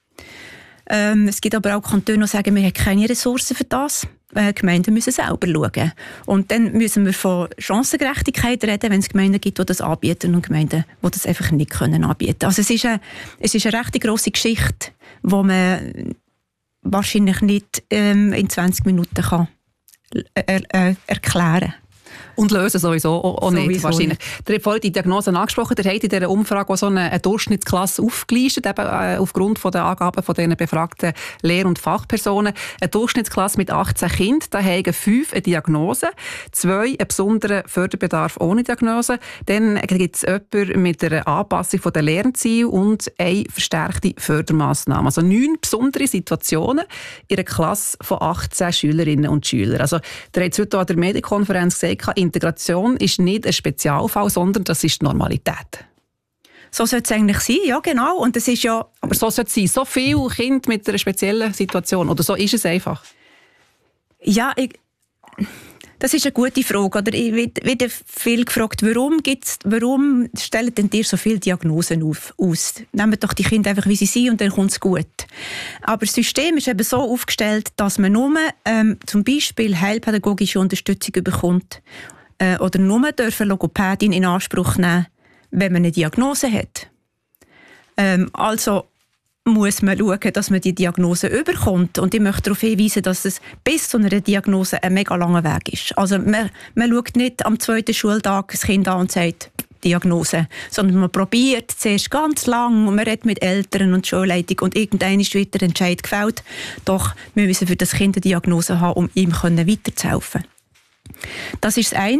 Ähm, es gibt aber auch Kantone, die sagen, wir haben keine Ressourcen für das. Äh, Gemeinden müssen selber schauen. Und dann müssen wir von Chancengerechtigkeit reden, wenn es Gemeinden gibt, die das anbieten und Gemeinden, die das einfach nicht können anbieten. Also es ist eine, es ist eine recht grosse Geschichte, die man wahrscheinlich nicht ähm, in zwanzig Minuten kann er, er, erklären kann. Und lösen sowieso auch nicht, sowieso wahrscheinlich. Nicht. Ihr habt vorhin die Diagnose angesprochen, ihr habt in dieser Umfrage auch so eine, eine Durchschnittsklasse aufgelistet, eben äh, aufgrund von der Angaben von diesen befragten Lehr- und Fachpersonen. Eine Durchschnittsklasse mit achtzehn Kindern, da haben fünf eine Diagnose, zwei einen besonderen Förderbedarf ohne Diagnose, dann gibt es jemanden mit einer Anpassung der Lernziele und eine verstärkte Fördermaßnahme. Also neun besondere Situationen in einer Klasse von achtzehn Schülerinnen und Schülern. Also, ihr habt es heute an der Medienkonferenz gesagt, Integration ist nicht ein Spezialfall, sondern das ist die Normalität. So sollte es eigentlich sein, ja genau. Und das ist ja Aber so sollte es sein. So viele Kinder mit einer speziellen Situation. Oder so ist es einfach. Ja, ich, das ist eine gute Frage. Oder ich werde viel gefragt, warum, gibt's, warum stellen denn dir so viele Diagnosen auf, aus? Nehmt doch die Kinder einfach, wie sie sind, und dann kommt es gut. Aber das System ist eben so aufgestellt, dass man nur ähm, zum Beispiel heilpädagogische Unterstützung bekommt äh, oder nur dürfen Logopädin in Anspruch nehmen, wenn man eine Diagnose hat. Ähm, also muss man schauen, dass man die Diagnose überkommt. Und ich möchte darauf hinweisen, dass es bis zu einer Diagnose ein mega langer Weg ist. Also man, man schaut nicht am zweiten Schultag das Kind an und sagt Diagnose, sondern man probiert zuerst ganz lang und man redet mit Eltern und Schulleitung und irgendwann wird der Entscheid gefällt. Doch wir müssen für das Kind eine Diagnose haben, um ihm weiterzuhelfen. Das ist das eine.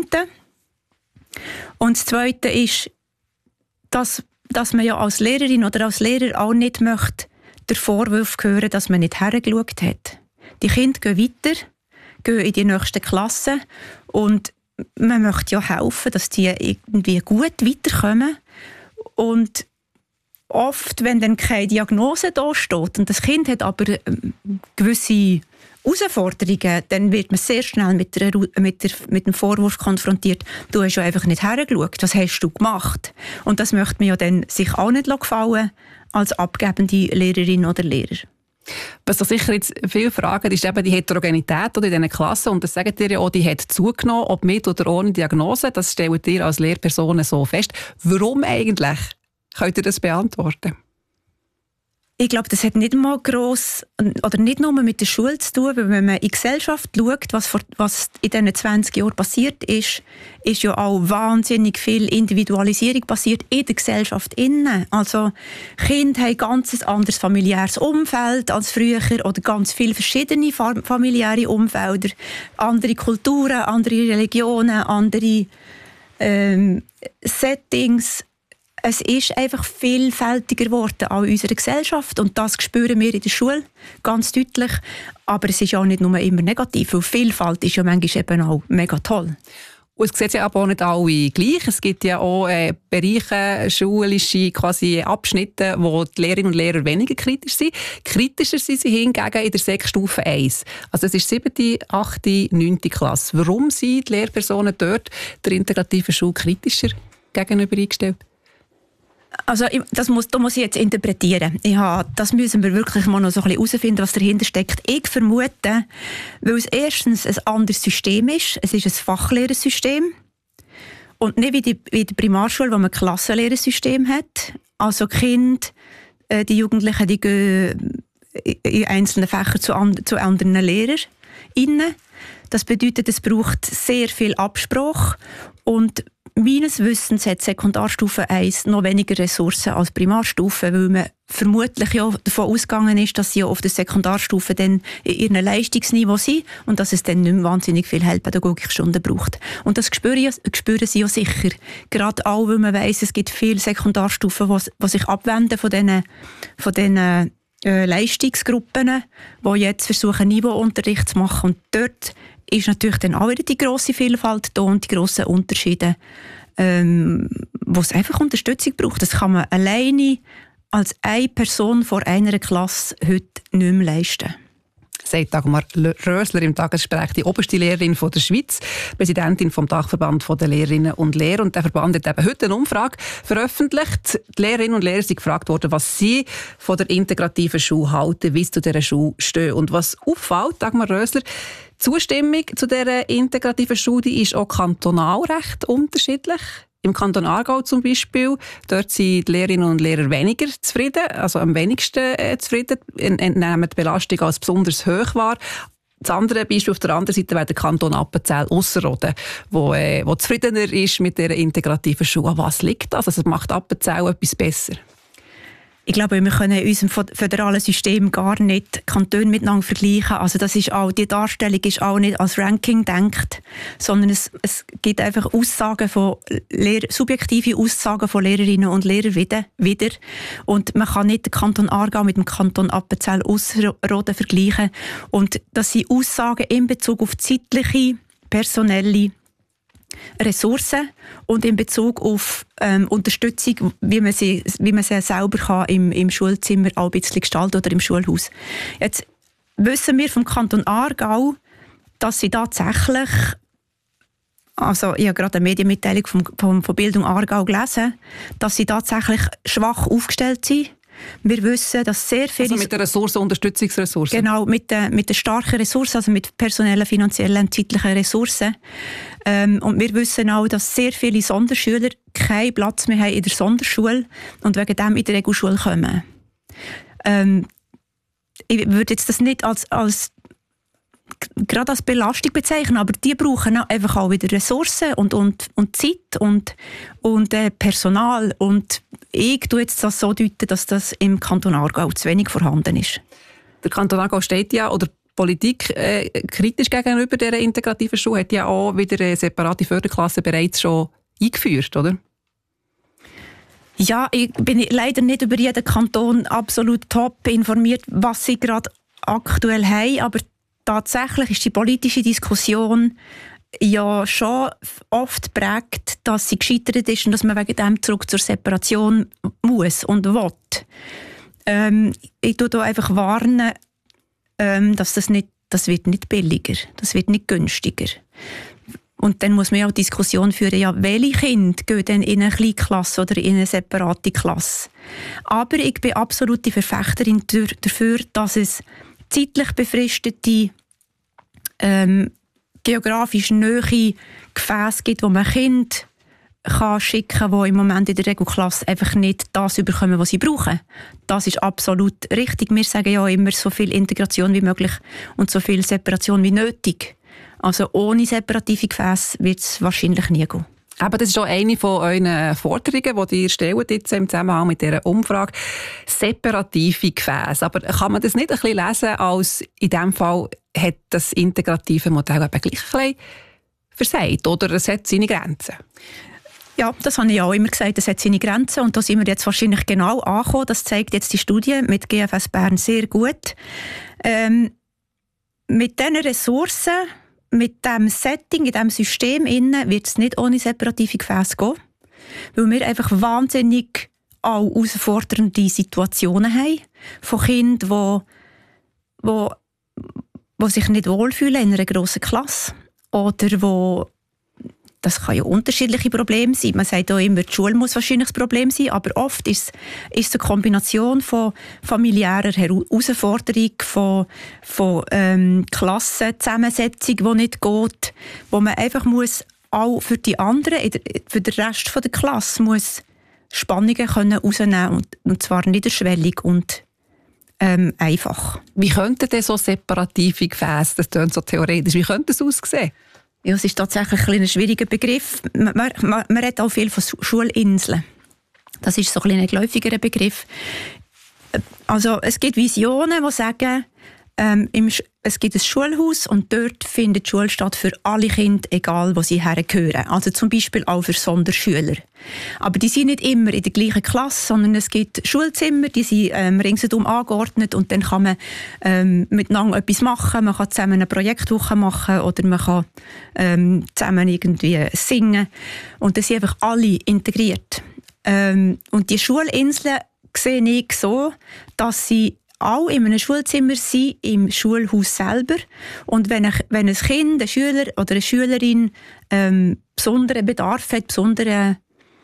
Und das Zweite ist, dass dass man ja als Lehrerin oder als Lehrer auch nicht möchte, den Vorwurf hören, dass man nicht hergeschaut hat. Die Kinder gehen weiter, gehen in die nächste Klasse und man möchte ja helfen, dass die irgendwie gut weiterkommen. Und oft, wenn dann keine Diagnose da steht und das Kind hat aber gewisse Herausforderungen, dann wird man sehr schnell mit, der, mit, der, mit dem Vorwurf konfrontiert, du hast ja einfach nicht hergeschaut, was hast du gemacht? Und das möchte man ja dann sich auch nicht gefallen als abgebende Lehrerin oder Lehrer. Was da sicher jetzt viele fragen, ist eben die Heterogenität in diesen Klassen. Und das sagt ihr ja auch, die hat zugenommen, ob mit oder ohne Diagnose. Das stellt ihr als Lehrpersonen so fest. Warum eigentlich? Könnt ihr das beantworten? Ich glaube, das hat nicht mal gross, oder nicht nur mit der Schule zu tun, weil wenn man in die Gesellschaft schaut, was, vor, was in diesen zwanzig Jahren passiert ist, ist ja auch wahnsinnig viel Individualisierung passiert in der Gesellschaft innen. Also Kinder haben ein ganz anderes familiäres Umfeld als früher oder ganz viele verschiedene familiäre Umfelder, andere Kulturen, andere Religionen, andere ähm, Settings. Es ist einfach vielfältiger geworden in unserer Gesellschaft und das spüren wir in der Schule ganz deutlich. Aber es ist auch nicht nur immer negativ, weil Vielfalt ist ja manchmal eben auch mega toll. Und es sieht ja aber auch nicht alle gleich. Es gibt ja auch äh, Bereiche, schulische quasi Abschnitte, wo die Lehrerinnen und Lehrer weniger kritisch sind. Kritischer sind sie hingegen in der Sek-Stufe eins. Also es ist siebte, achte, neunte Klasse. Warum sind die Lehrpersonen dort der integrativen Schule kritischer gegenüber eingestellt? Also das muss, da muss ich jetzt interpretieren. Ich habe, das müssen wir wirklich mal noch so ein bisschen herausfinden, was dahinter steckt. Ich vermute, weil es erstens ein anderes System ist. Es ist ein Fachlehrersystem. Und nicht wie die, wie die Primarschule, wo man ein Klassenlehrersystem hat. Also die Kinder, die Jugendlichen, die gehen in einzelnen Fächern zu, and, zu anderen Lehrern. Das bedeutet, es braucht sehr viel Absprache. Und meines Wissens hat Sekundarstufe eins noch weniger Ressourcen als Primarstufe, weil man vermutlich ja davon ausgegangen ist, dass sie ja auf der Sekundarstufe dann in ihrem Leistungsniveau sind und dass es dann nicht mehr wahnsinnig viel Heilpädagogikstunden braucht. Und das spüren, spüren sie ja sicher. Gerade auch, weil man weiss, es gibt viele Sekundarstufen, die sich abwenden von diesen, von diesen äh, Leistungsgruppen, die jetzt versuchen, Niveauunterricht zu machen. Und dort ist natürlich dann auch wieder die grosse Vielfalt da und die grossen Unterschiede, ähm, wo es einfach Unterstützung braucht. Das kann man alleine als eine Person vor einer Klasse heute nicht mehr leisten. Sagt Dagmar Rösler im Tagesgespräch, die oberste Lehrerin von der Schweiz, Präsidentin vom Dachverband der Lehrerinnen und Lehrer. Und der Verband hat eben heute eine Umfrage veröffentlicht. Die Lehrerinnen und Lehrer sind gefragt worden, was sie von der integrativen Schule halten, wie sie zu dieser Schule stehen. Und was auffällt, Dagmar Rösler, die Zustimmung zu dieser integrativen Schule ist auch kantonal recht unterschiedlich. Im Kanton Aargau zum Beispiel, dort sind die Lehrerinnen und Lehrer weniger zufrieden, also am wenigsten äh, zufrieden, nehmen die Belastung als besonders hoch wahr. Das andere Beispiel auf der anderen Seite wäre der Kanton Appenzell-Ausserrhoden, wo, äh, wo zufriedener ist mit dieser integrativen Schule. An was liegt das? Also macht Appenzell etwas besser? Ich glaube, wir können in unserem föderalen System gar nicht Kantone miteinander vergleichen. Also das ist auch, die Darstellung ist auch nicht als Ranking gedacht, sondern es, es gibt einfach Aussagen von Lehr- subjektive Aussagen von Lehrerinnen und Lehrern wieder, wieder. Und man kann nicht den Kanton Aargau mit dem Kanton Appenzell-Ausserrhoden vergleichen. Und das sind Aussagen in Bezug auf zeitliche, personelle Ressourcen und in Bezug auf ähm, Unterstützung, wie man sie, wie man sie selber kann im, im Schulzimmer auch ein bisschen gestalten oder im Schulhaus. Jetzt wissen wir vom Kanton Aargau, dass sie tatsächlich, also ich habe gerade eine Medienmitteilung vom, vom, von Bildung Aargau gelesen, dass sie tatsächlich schwach aufgestellt sind. Wir wissen, dass sehr viele... Also mit den Ressourcen, Unterstützungsressourcen. Genau, mit den mit der starken Ressourcen, also mit personellen, finanziellen und zeitlichen Ressourcen. Ähm, und wir wissen auch, dass sehr viele Sonderschüler keinen Platz mehr haben in der Sonderschule und wegen dem in die Regelschule kommen. Ähm, ich würde jetzt das nicht als, als gerade als Belastung bezeichnen, aber die brauchen einfach auch wieder Ressourcen und, und, und Zeit und, und äh, Personal. Und ich tue jetzt das so deuten, dass das im Kanton Aargau zu wenig vorhanden ist. Der Kanton Aargau steht ja, oder die Politik äh, kritisch gegenüber dieser integrativen Schule, hat ja auch wieder eine separate Förderklasse bereits schon eingeführt, oder? Ja, ich bin leider nicht über jeden Kanton absolut top informiert, was sie gerade aktuell haben, aber tatsächlich ist die politische Diskussion ja schon oft prägt, dass sie gescheitert ist und dass man wegen dem zurück zur Separation muss und will. Ähm, ich tue da einfach warnen, ähm, dass das nicht, das wird nicht billiger, das wird nicht günstiger. Und dann muss man ja auch Diskussion führen, ja, welche Kinder gehen denn in eine Kleinklasse oder in eine separate Klasse. Aber ich bin absolute Verfechterin dafür, dass es zeitlich befristete, ähm, geografisch nahe Gefäße gibt, wo man Kinder kann schicken, die im Moment in der Regelklasse einfach nicht das bekommen, was sie brauchen. Das ist absolut richtig. Wir sagen ja immer, so viel Integration wie möglich und so viel Separation wie nötig. Also ohne separative Gefäße wird es wahrscheinlich nie gehen. Aber das ist auch eine von euren Forderungen, die ihr stellt jetzt im Zusammenhang mit dieser Umfrage. Separative Gefäße. Aber kann man das nicht ein bisschen lesen, als in diesem Fall hat das integrative Modell eben gleich ein bisschen versagt, oder es hat seine Grenzen? Ja, das habe ich auch immer gesagt, es hat seine Grenzen und da sind wir jetzt wahrscheinlich genau angekommen. Das zeigt jetzt die Studie mit G F S Bern sehr gut. Ähm, mit diesen Ressourcen, mit diesem Setting, in diesem System wird es nicht ohne separative Gefäße gehen, weil wir einfach wahnsinnig auch herausfordernde Situationen haben von Kindern, die, die, die sich nicht wohlfühlen in einer grossen Klasse oder wo das kann ja unterschiedliche Probleme sein. Man sagt auch immer, die Schule muss wahrscheinlich das Problem sein, aber oft ist es eine Kombination von familiärer Herausforderung, von, von ähm, Klassenzusammensetzung, die nicht geht, wo man einfach muss, auch für die anderen, für den Rest der Klasse, muss Spannungen können rausnehmen und, und zwar niederschwellig und ähm, einfach. Wie könnten denn so separative Gefäße, das klingt so theoretisch, wie könnte das aussehen? Ja, es ist tatsächlich ein, ein schwieriger Begriff. Man, man, man redet auch viel von Schulinseln. Das ist so ein, ein geläufigerer Begriff. Also es gibt Visionen, die sagen, ähm, im, es gibt ein Schulhaus und dort findet die Schule statt für alle Kinder, egal wo sie hergehören. Also zum Beispiel auch für Sonderschüler. Aber die sind nicht immer in der gleichen Klasse, sondern es gibt Schulzimmer, die sind ähm, ringsherum angeordnet und dann kann man ähm, miteinander etwas machen. Man kann zusammen eine Projektwoche machen oder man kann ähm, zusammen irgendwie singen. Und das sind einfach alle integriert. Ähm, und die Schulinseln sehe ich so, dass sie auch in einem Schulzimmer sind, im Schulhaus selber. Und wenn ein, wenn ein Kind, ein Schüler oder eine Schülerin ähm, besonderen Bedarf hat, besonderen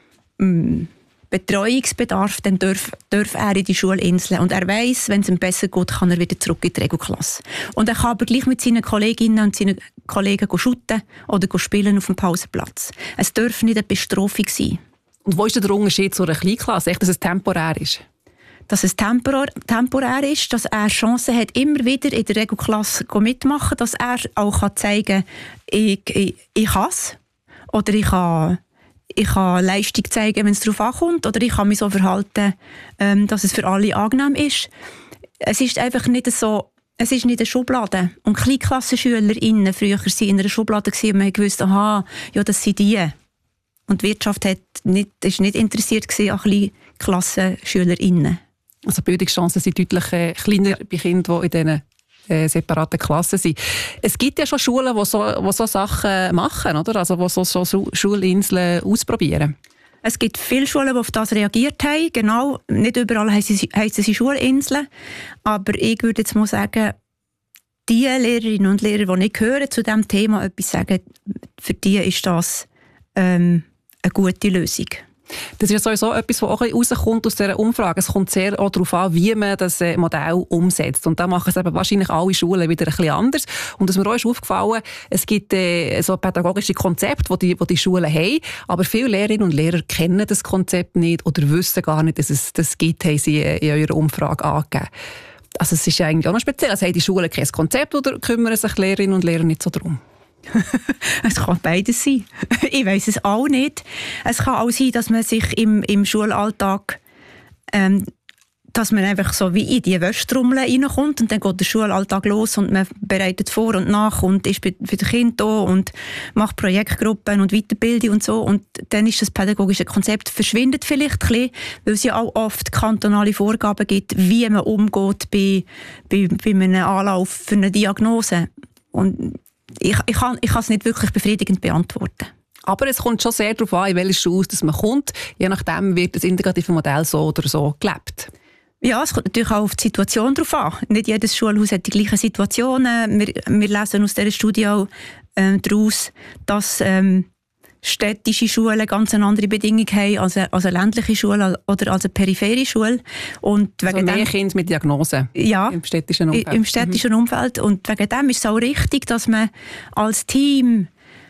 ähm, Betreuungsbedarf, dann darf, darf er in die Schulinsel. Und er weiss, wenn es ihm besser geht, kann er wieder zurück in die Regelklasse. Und er kann aber gleich mit seinen Kolleginnen und seinen Kollegen shooten oder spielen auf dem Pausenplatz. Es darf nicht eine Bestrafung sein. Und wo ist der Unterschied zu einer Kleinklasse? Echt, dass es temporär ist? Dass es temporär, temporär ist, dass er Chancen hat, immer wieder in der Regelklasse mitmachen, dass er auch zeigen kann, ich, ich, ich kann es. Oder ich kann, ich kann Leistung zeigen, wenn es darauf ankommt. Oder ich kann mich so verhalten, ähm, dass es für alle angenehm ist. Es ist einfach nicht so, es ist nicht eine Schublade. Und KleinklassenschülerInnen früher waren in einer Schublade und man wusste, aha, ja, das sind die. Und die Wirtschaft hat nicht, ist nicht interessiert an KleinklassenschülerInnen. Also Bildungschancen sind deutlich äh, kleiner bei Kindern, die in diesen äh, separaten Klassen sind. Es gibt ja schon Schulen, die so, die so Sachen machen, oder? Also die so, so Schulinseln ausprobieren. Es gibt viele Schulen, die auf das reagiert haben. Genau, nicht überall heissen sie, heissen sie Schulinseln. Aber ich würde jetzt mal sagen, die Lehrerinnen und Lehrer, die nicht hören, zu diesem Thema etwas sagen, für die ist das ähm, eine gute Lösung. Das ist ja sowieso etwas, was auch rauskommt aus dieser Umfrage. Es kommt sehr auch darauf an, wie man das Modell umsetzt. Und da machen es eben wahrscheinlich alle Schulen wieder ein bisschen anders. Und es ist mir auch aufgefallen, es gibt äh, so pädagogische Konzepte, die die, die die Schulen haben, aber viele Lehrerinnen und Lehrer kennen das Konzept nicht oder wissen gar nicht, dass es das gibt, haben sie in eurer Umfrage angegeben. Also es ist eigentlich auch noch speziell. Also haben die Schulen kein Konzept oder kümmern sich Lehrerinnen und Lehrer nicht so darum? Es kann beides sein. Ich weiss es auch nicht. Es kann auch sein, dass man sich im, im Schulalltag, ähm, dass man einfach so wie in die Wäschtrommel reinkommt und dann geht der Schulalltag los und man bereitet vor und nach und ist für das Kind da und macht Projektgruppen und Weiterbildung und so. Und dann ist das pädagogische Konzept verschwindet vielleicht ein bisschen, weil es ja auch oft kantonale Vorgaben gibt, wie man umgeht bei, bei, bei einem Anlauf für eine Diagnose. Und Ich, ich, kann, ich kann es nicht wirklich befriedigend beantworten. Aber es kommt schon sehr darauf an, in welche Schule man kommt. Je nachdem wird das integrative Modell so oder so gelebt. Ja, es kommt natürlich auch auf die Situation drauf an. Nicht jedes Schulhaus hat die gleichen Situationen. Wir, wir lesen aus dieser Studie auch äh, daraus, dass ähm, städtische Schulen ganz eine andere Bedingungen haben als eine, als eine ländliche Schule oder als eine periphere Schule. Und wegen also mehr dem, Kinder mit Diagnose ja, im städtischen Umfeld. Im städtischen mhm. Umfeld. Und wegen dem ist es auch richtig, dass man als Team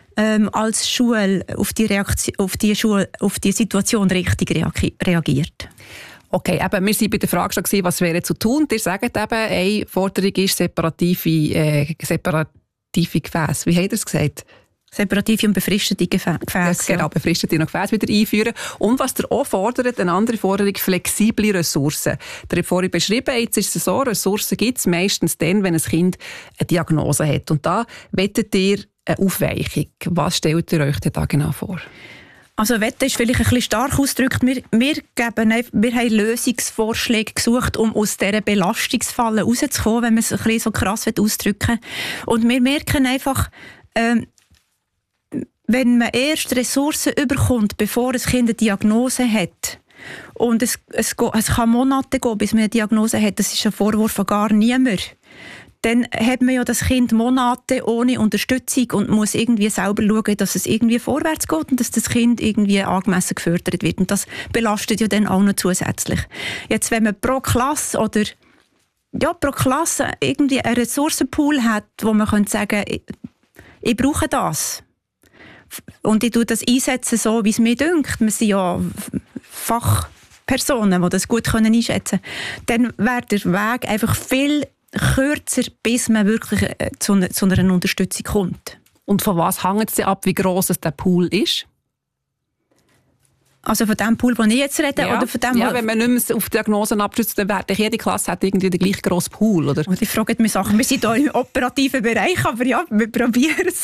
ähm, als Schule auf die, Reaktion, auf, die Schule, auf die Situation richtig reagiert. Okay, eben, wir waren bei der Frage schon gewesen, was wäre zu tun. Ihr sagt eben, eine Forderung ist separative, äh, separative Gefäße. Wie habt ihr es gesagt? Separative und befristete Gefäße. Ja, genau, befristete Gefäße wieder einführen. Und was ihr auch fordert, eine andere Forderung, flexible Ressourcen. Ihr habt vorhin beschrieben, jetzt ist es so, Ressourcen gibt es meistens dann, wenn ein Kind eine Diagnose hat. Und da wettet ihr eine Aufweichung. Was stellt ihr euch denn da genau vor? Also Wette ist vielleicht ein bisschen stark ausgedrückt. Wir, wir, geben, wir haben Lösungsvorschläge gesucht, um aus dieser Belastungsfalle rauszukommen, wenn man es ein bisschen so krass ausdrücken will. Und wir merken einfach, ähm, wenn man erst Ressourcen überkommt, bevor ein Kind eine Diagnose hat, und es, es, es kann Monate gehen, bis man eine Diagnose hat, das ist ein Vorwurf an gar niemand, dann hat man ja das Kind Monate ohne Unterstützung und muss irgendwie selber schauen, dass es irgendwie vorwärts geht und dass das Kind irgendwie angemessen gefördert wird. Und das belastet ja dann auch noch zusätzlich. Jetzt, wenn man pro Klasse oder ja, pro Klasse irgendwie einen Ressourcenpool hat, wo man könnte sagen, ich, ich brauche das. Und ich tue das einsetzen, so wie es mir dünkt. Wir sind ja Fachpersonen, die das gut einschätzen können. Dann wäre der Weg einfach viel kürzer, bis man wirklich zu einer, zu einer Unterstützung kommt. Und von was hängt es ab, wie gross der Pool ist? Also von dem Pool, den ich jetzt rede? Ja, oder von dem, ja wenn man nicht mehr auf Diagnosen abstützt, dann wäre jede Klasse hat irgendwie den gleich grossen Pool, oder? Und ich frage mich Sachen. Wir sind hier im operativen Bereich, aber ja, wir probieren es.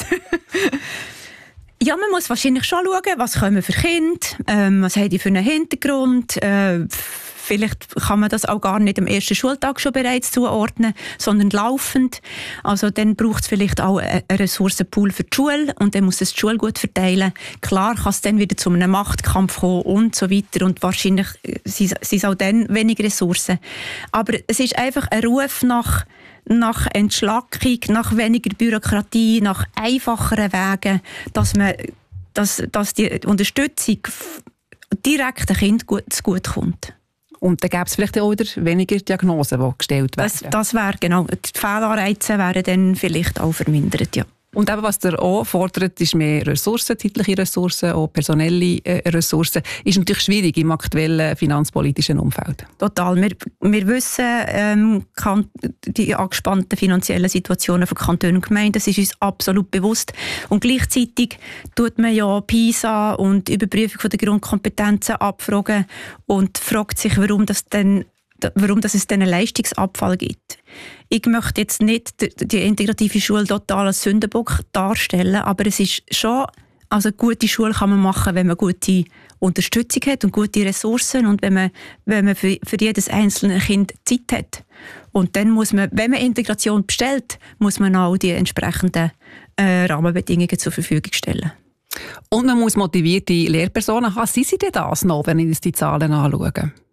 Ja, man muss wahrscheinlich schon schauen, was kommen für Kinder, ähm, was haben die für einen Hintergrund. Äh, vielleicht kann man das auch gar nicht am ersten Schultag schon bereits zuordnen, sondern laufend. Also dann braucht es vielleicht auch einen Ressourcenpool für die Schule und dann muss es die Schule gut verteilen. Klar kann es dann wieder zu einem Machtkampf kommen und so weiter und wahrscheinlich sind es auch dann wenig Ressourcen. Aber es ist einfach ein Ruf nach nach Entschlackung, nach weniger Bürokratie, nach einfacheren Wegen, dass man, dass, dass die Unterstützung direkt dem Kind gut, gut kommt. Und dann gäbe es vielleicht auch wieder weniger Diagnosen, die gestellt werden. Das, das wäre genau. Die Fehlanreize wären dann vielleicht auch vermindert, ja. Und eben, was ihr auch fordert, ist mehr Ressourcen, zeitliche Ressourcen, auch personelle äh, Ressourcen. Ist natürlich schwierig im aktuellen finanzpolitischen Umfeld. Total. Wir, wir wissen, ähm, kann, die angespannten finanziellen Situationen von Kantonen und Gemeinden, das ist uns absolut bewusst. Und gleichzeitig tut man ja PISA und Überprüfung der Grundkompetenzen abfragen und fragt sich, warum das denn warum das es einen Leistungsabfall gibt. Ich möchte jetzt nicht die integrative Schule total als Sündenbock darstellen, aber es ist schon, also eine gute Schule kann man machen, wenn man gute Unterstützung hat und gute Ressourcen und wenn man, wenn man für, für jedes einzelne Kind Zeit hat. Und dann muss man, wenn man Integration bestellt, muss man auch die entsprechenden äh, Rahmenbedingungen zur Verfügung stellen. Und man muss motivierte Lehrpersonen haben. Sind sie denn das noch, wenn ich uns die Zahlen anschaue?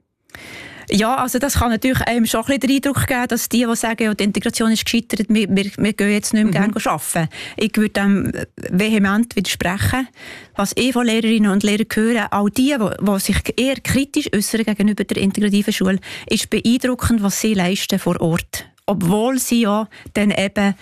Ja, also das kann natürlich einem schon ein bisschen den Eindruck geben, dass die, die sagen, ja, die Integration ist gescheitert, wir, wir, wir gehen jetzt nicht mehr mhm. gerne arbeiten. Ich würde dem vehement widersprechen. Was ich von Lehrerinnen und Lehrern höre, auch die, die, die sich eher kritisch äußern gegenüber der integrativen Schule, ist beeindruckend, was sie leisten vor Ort. Obwohl sie ja dann eben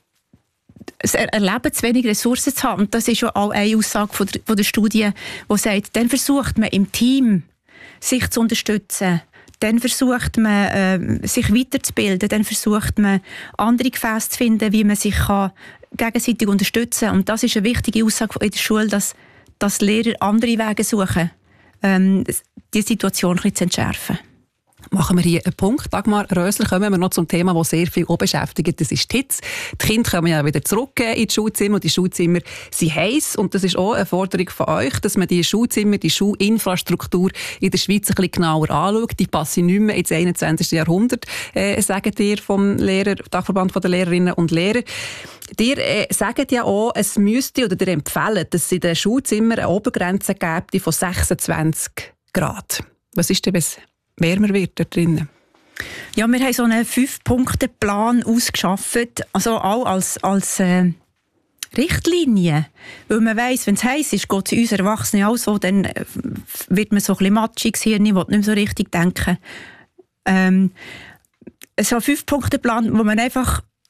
es erleben, zu wenig Ressourcen zu haben. Und das ist ja auch eine Aussage von der, von der Studie, die sagt, dann versucht man im Team sich zu unterstützen. Dann versucht man, äh, sich weiterzubilden. Dann versucht man, andere Gefäße zu finden, wie man sich kann gegenseitig unterstützen kann. Und das ist eine wichtige Aussage in der Schule, dass, dass Lehrer andere Wege suchen, ähm, die Situation ein bisschen zu entschärfen. Machen wir hier einen Punkt. Dagmar Rösler, kommen wir noch zum Thema, das sehr viel auch beschäftigt. Das ist die Hitze. Die Kinder kommen ja wieder zurück in die Schulzimmer und die Schulzimmer sind heiß. Und das ist auch eine Forderung von euch, dass man die Schulzimmer, die Schulinfrastruktur in der Schweiz ein bisschen genauer anschaut. Die passen nicht mehr ins einundzwanzigsten Jahrhundert, äh, sagen ihr vom Lehrer, Dachverband der Lehrerinnen und Lehrer. Ihr äh, sagt ja auch, es müsste oder ihr empfehlt, dass es in den Schulzimmern eine Obergrenze gibt von sechsundzwanzig Grad. Was ist denn, wenn es wärmer wird da drinnen? Ja, wir haben so einen Fünf-Punkte-Plan ausgeschafft, also auch als, als äh, Richtlinie. Weil man weiss, wenn es heiß ist, geht es uns Erwachsenen auch so, dann äh, wird man so ein bisschen matschig, das Hirn will nicht mehr so richtig denken. Ähm, so ein Fünf-Punkte-Plan, wo man einfach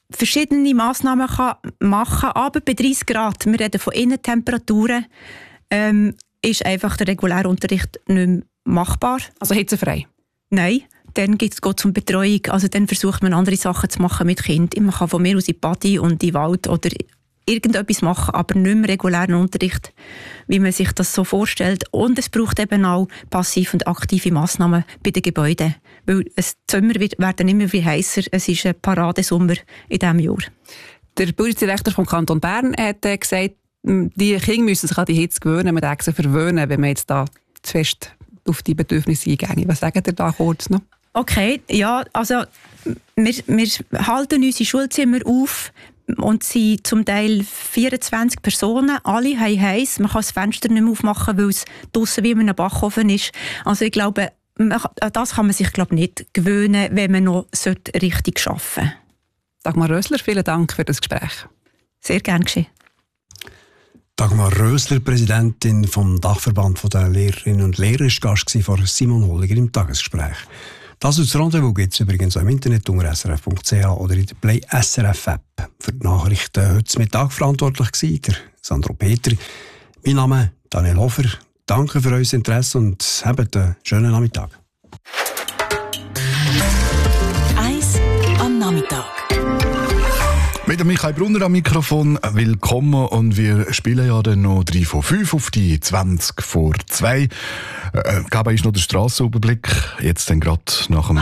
verschiedene Massnahmen kann machen kann, aber bei dreißig Grad, wir reden von Innentemperaturen, ähm, ist einfach der reguläre Unterricht nicht mehr machbar. Also hitzefrei? Nein, dann geht es um Betreuung. Also dann versucht man andere Sachen zu machen mit Kindern. Man kann von mir aus in die Body und in den Wald oder irgendetwas machen, aber nicht mehr regulären Unterricht, wie man sich das so vorstellt. Und es braucht eben auch passive und aktive Massnahmen bei den Gebäuden. Weil die Sommer werden immer viel heißer. Es ist ein Paradesommer in diesem Jahr. Der Bundesdirektor vom Kanton Bern hat gesagt, die Kinder müssen sich an die Hitze gewöhnen, man darf sie verwöhnen, wenn man jetzt da zu fest auf die Bedürfnisse eingeht. Was sagt ihr da kurz noch? Okay, ja, also wir, wir halten unsere Schulzimmer auf und sind zum Teil vierundzwanzig Personen, alle haben heiß. Man kann das Fenster nicht mehr aufmachen, weil es draussen wie in einem Backofen ist. Also ich glaube, das kann man sich glaube nicht gewöhnen, wenn man noch richtig arbeiten sollte. Dagmar Rösler, vielen Dank für das Gespräch. Sehr gern geschehen. Dagmar Rösler, Präsidentin vom Dachverband der Lehrerinnen und Lehrer, war Gast von Simon Holliger im Tagesgespräch. Das aus Rendezvous gibt es übrigens auch im Internet unter s r f punkt c h oder in der Play S R F App. Für die Nachrichten heute Mittag verantwortlich war der Sandro Peter. Mein Name ist Daniel Hofer. Danke für euer Interesse und habt einen schönen Nachmittag. Eis am Nachmittag. Mit Michael Brunner am Mikrofon, willkommen, und wir spielen ja dann noch drei von fünf auf die zwanzig vor zwei. Äh, geben ist noch der Strassenüberblick, jetzt dann gerade nach dem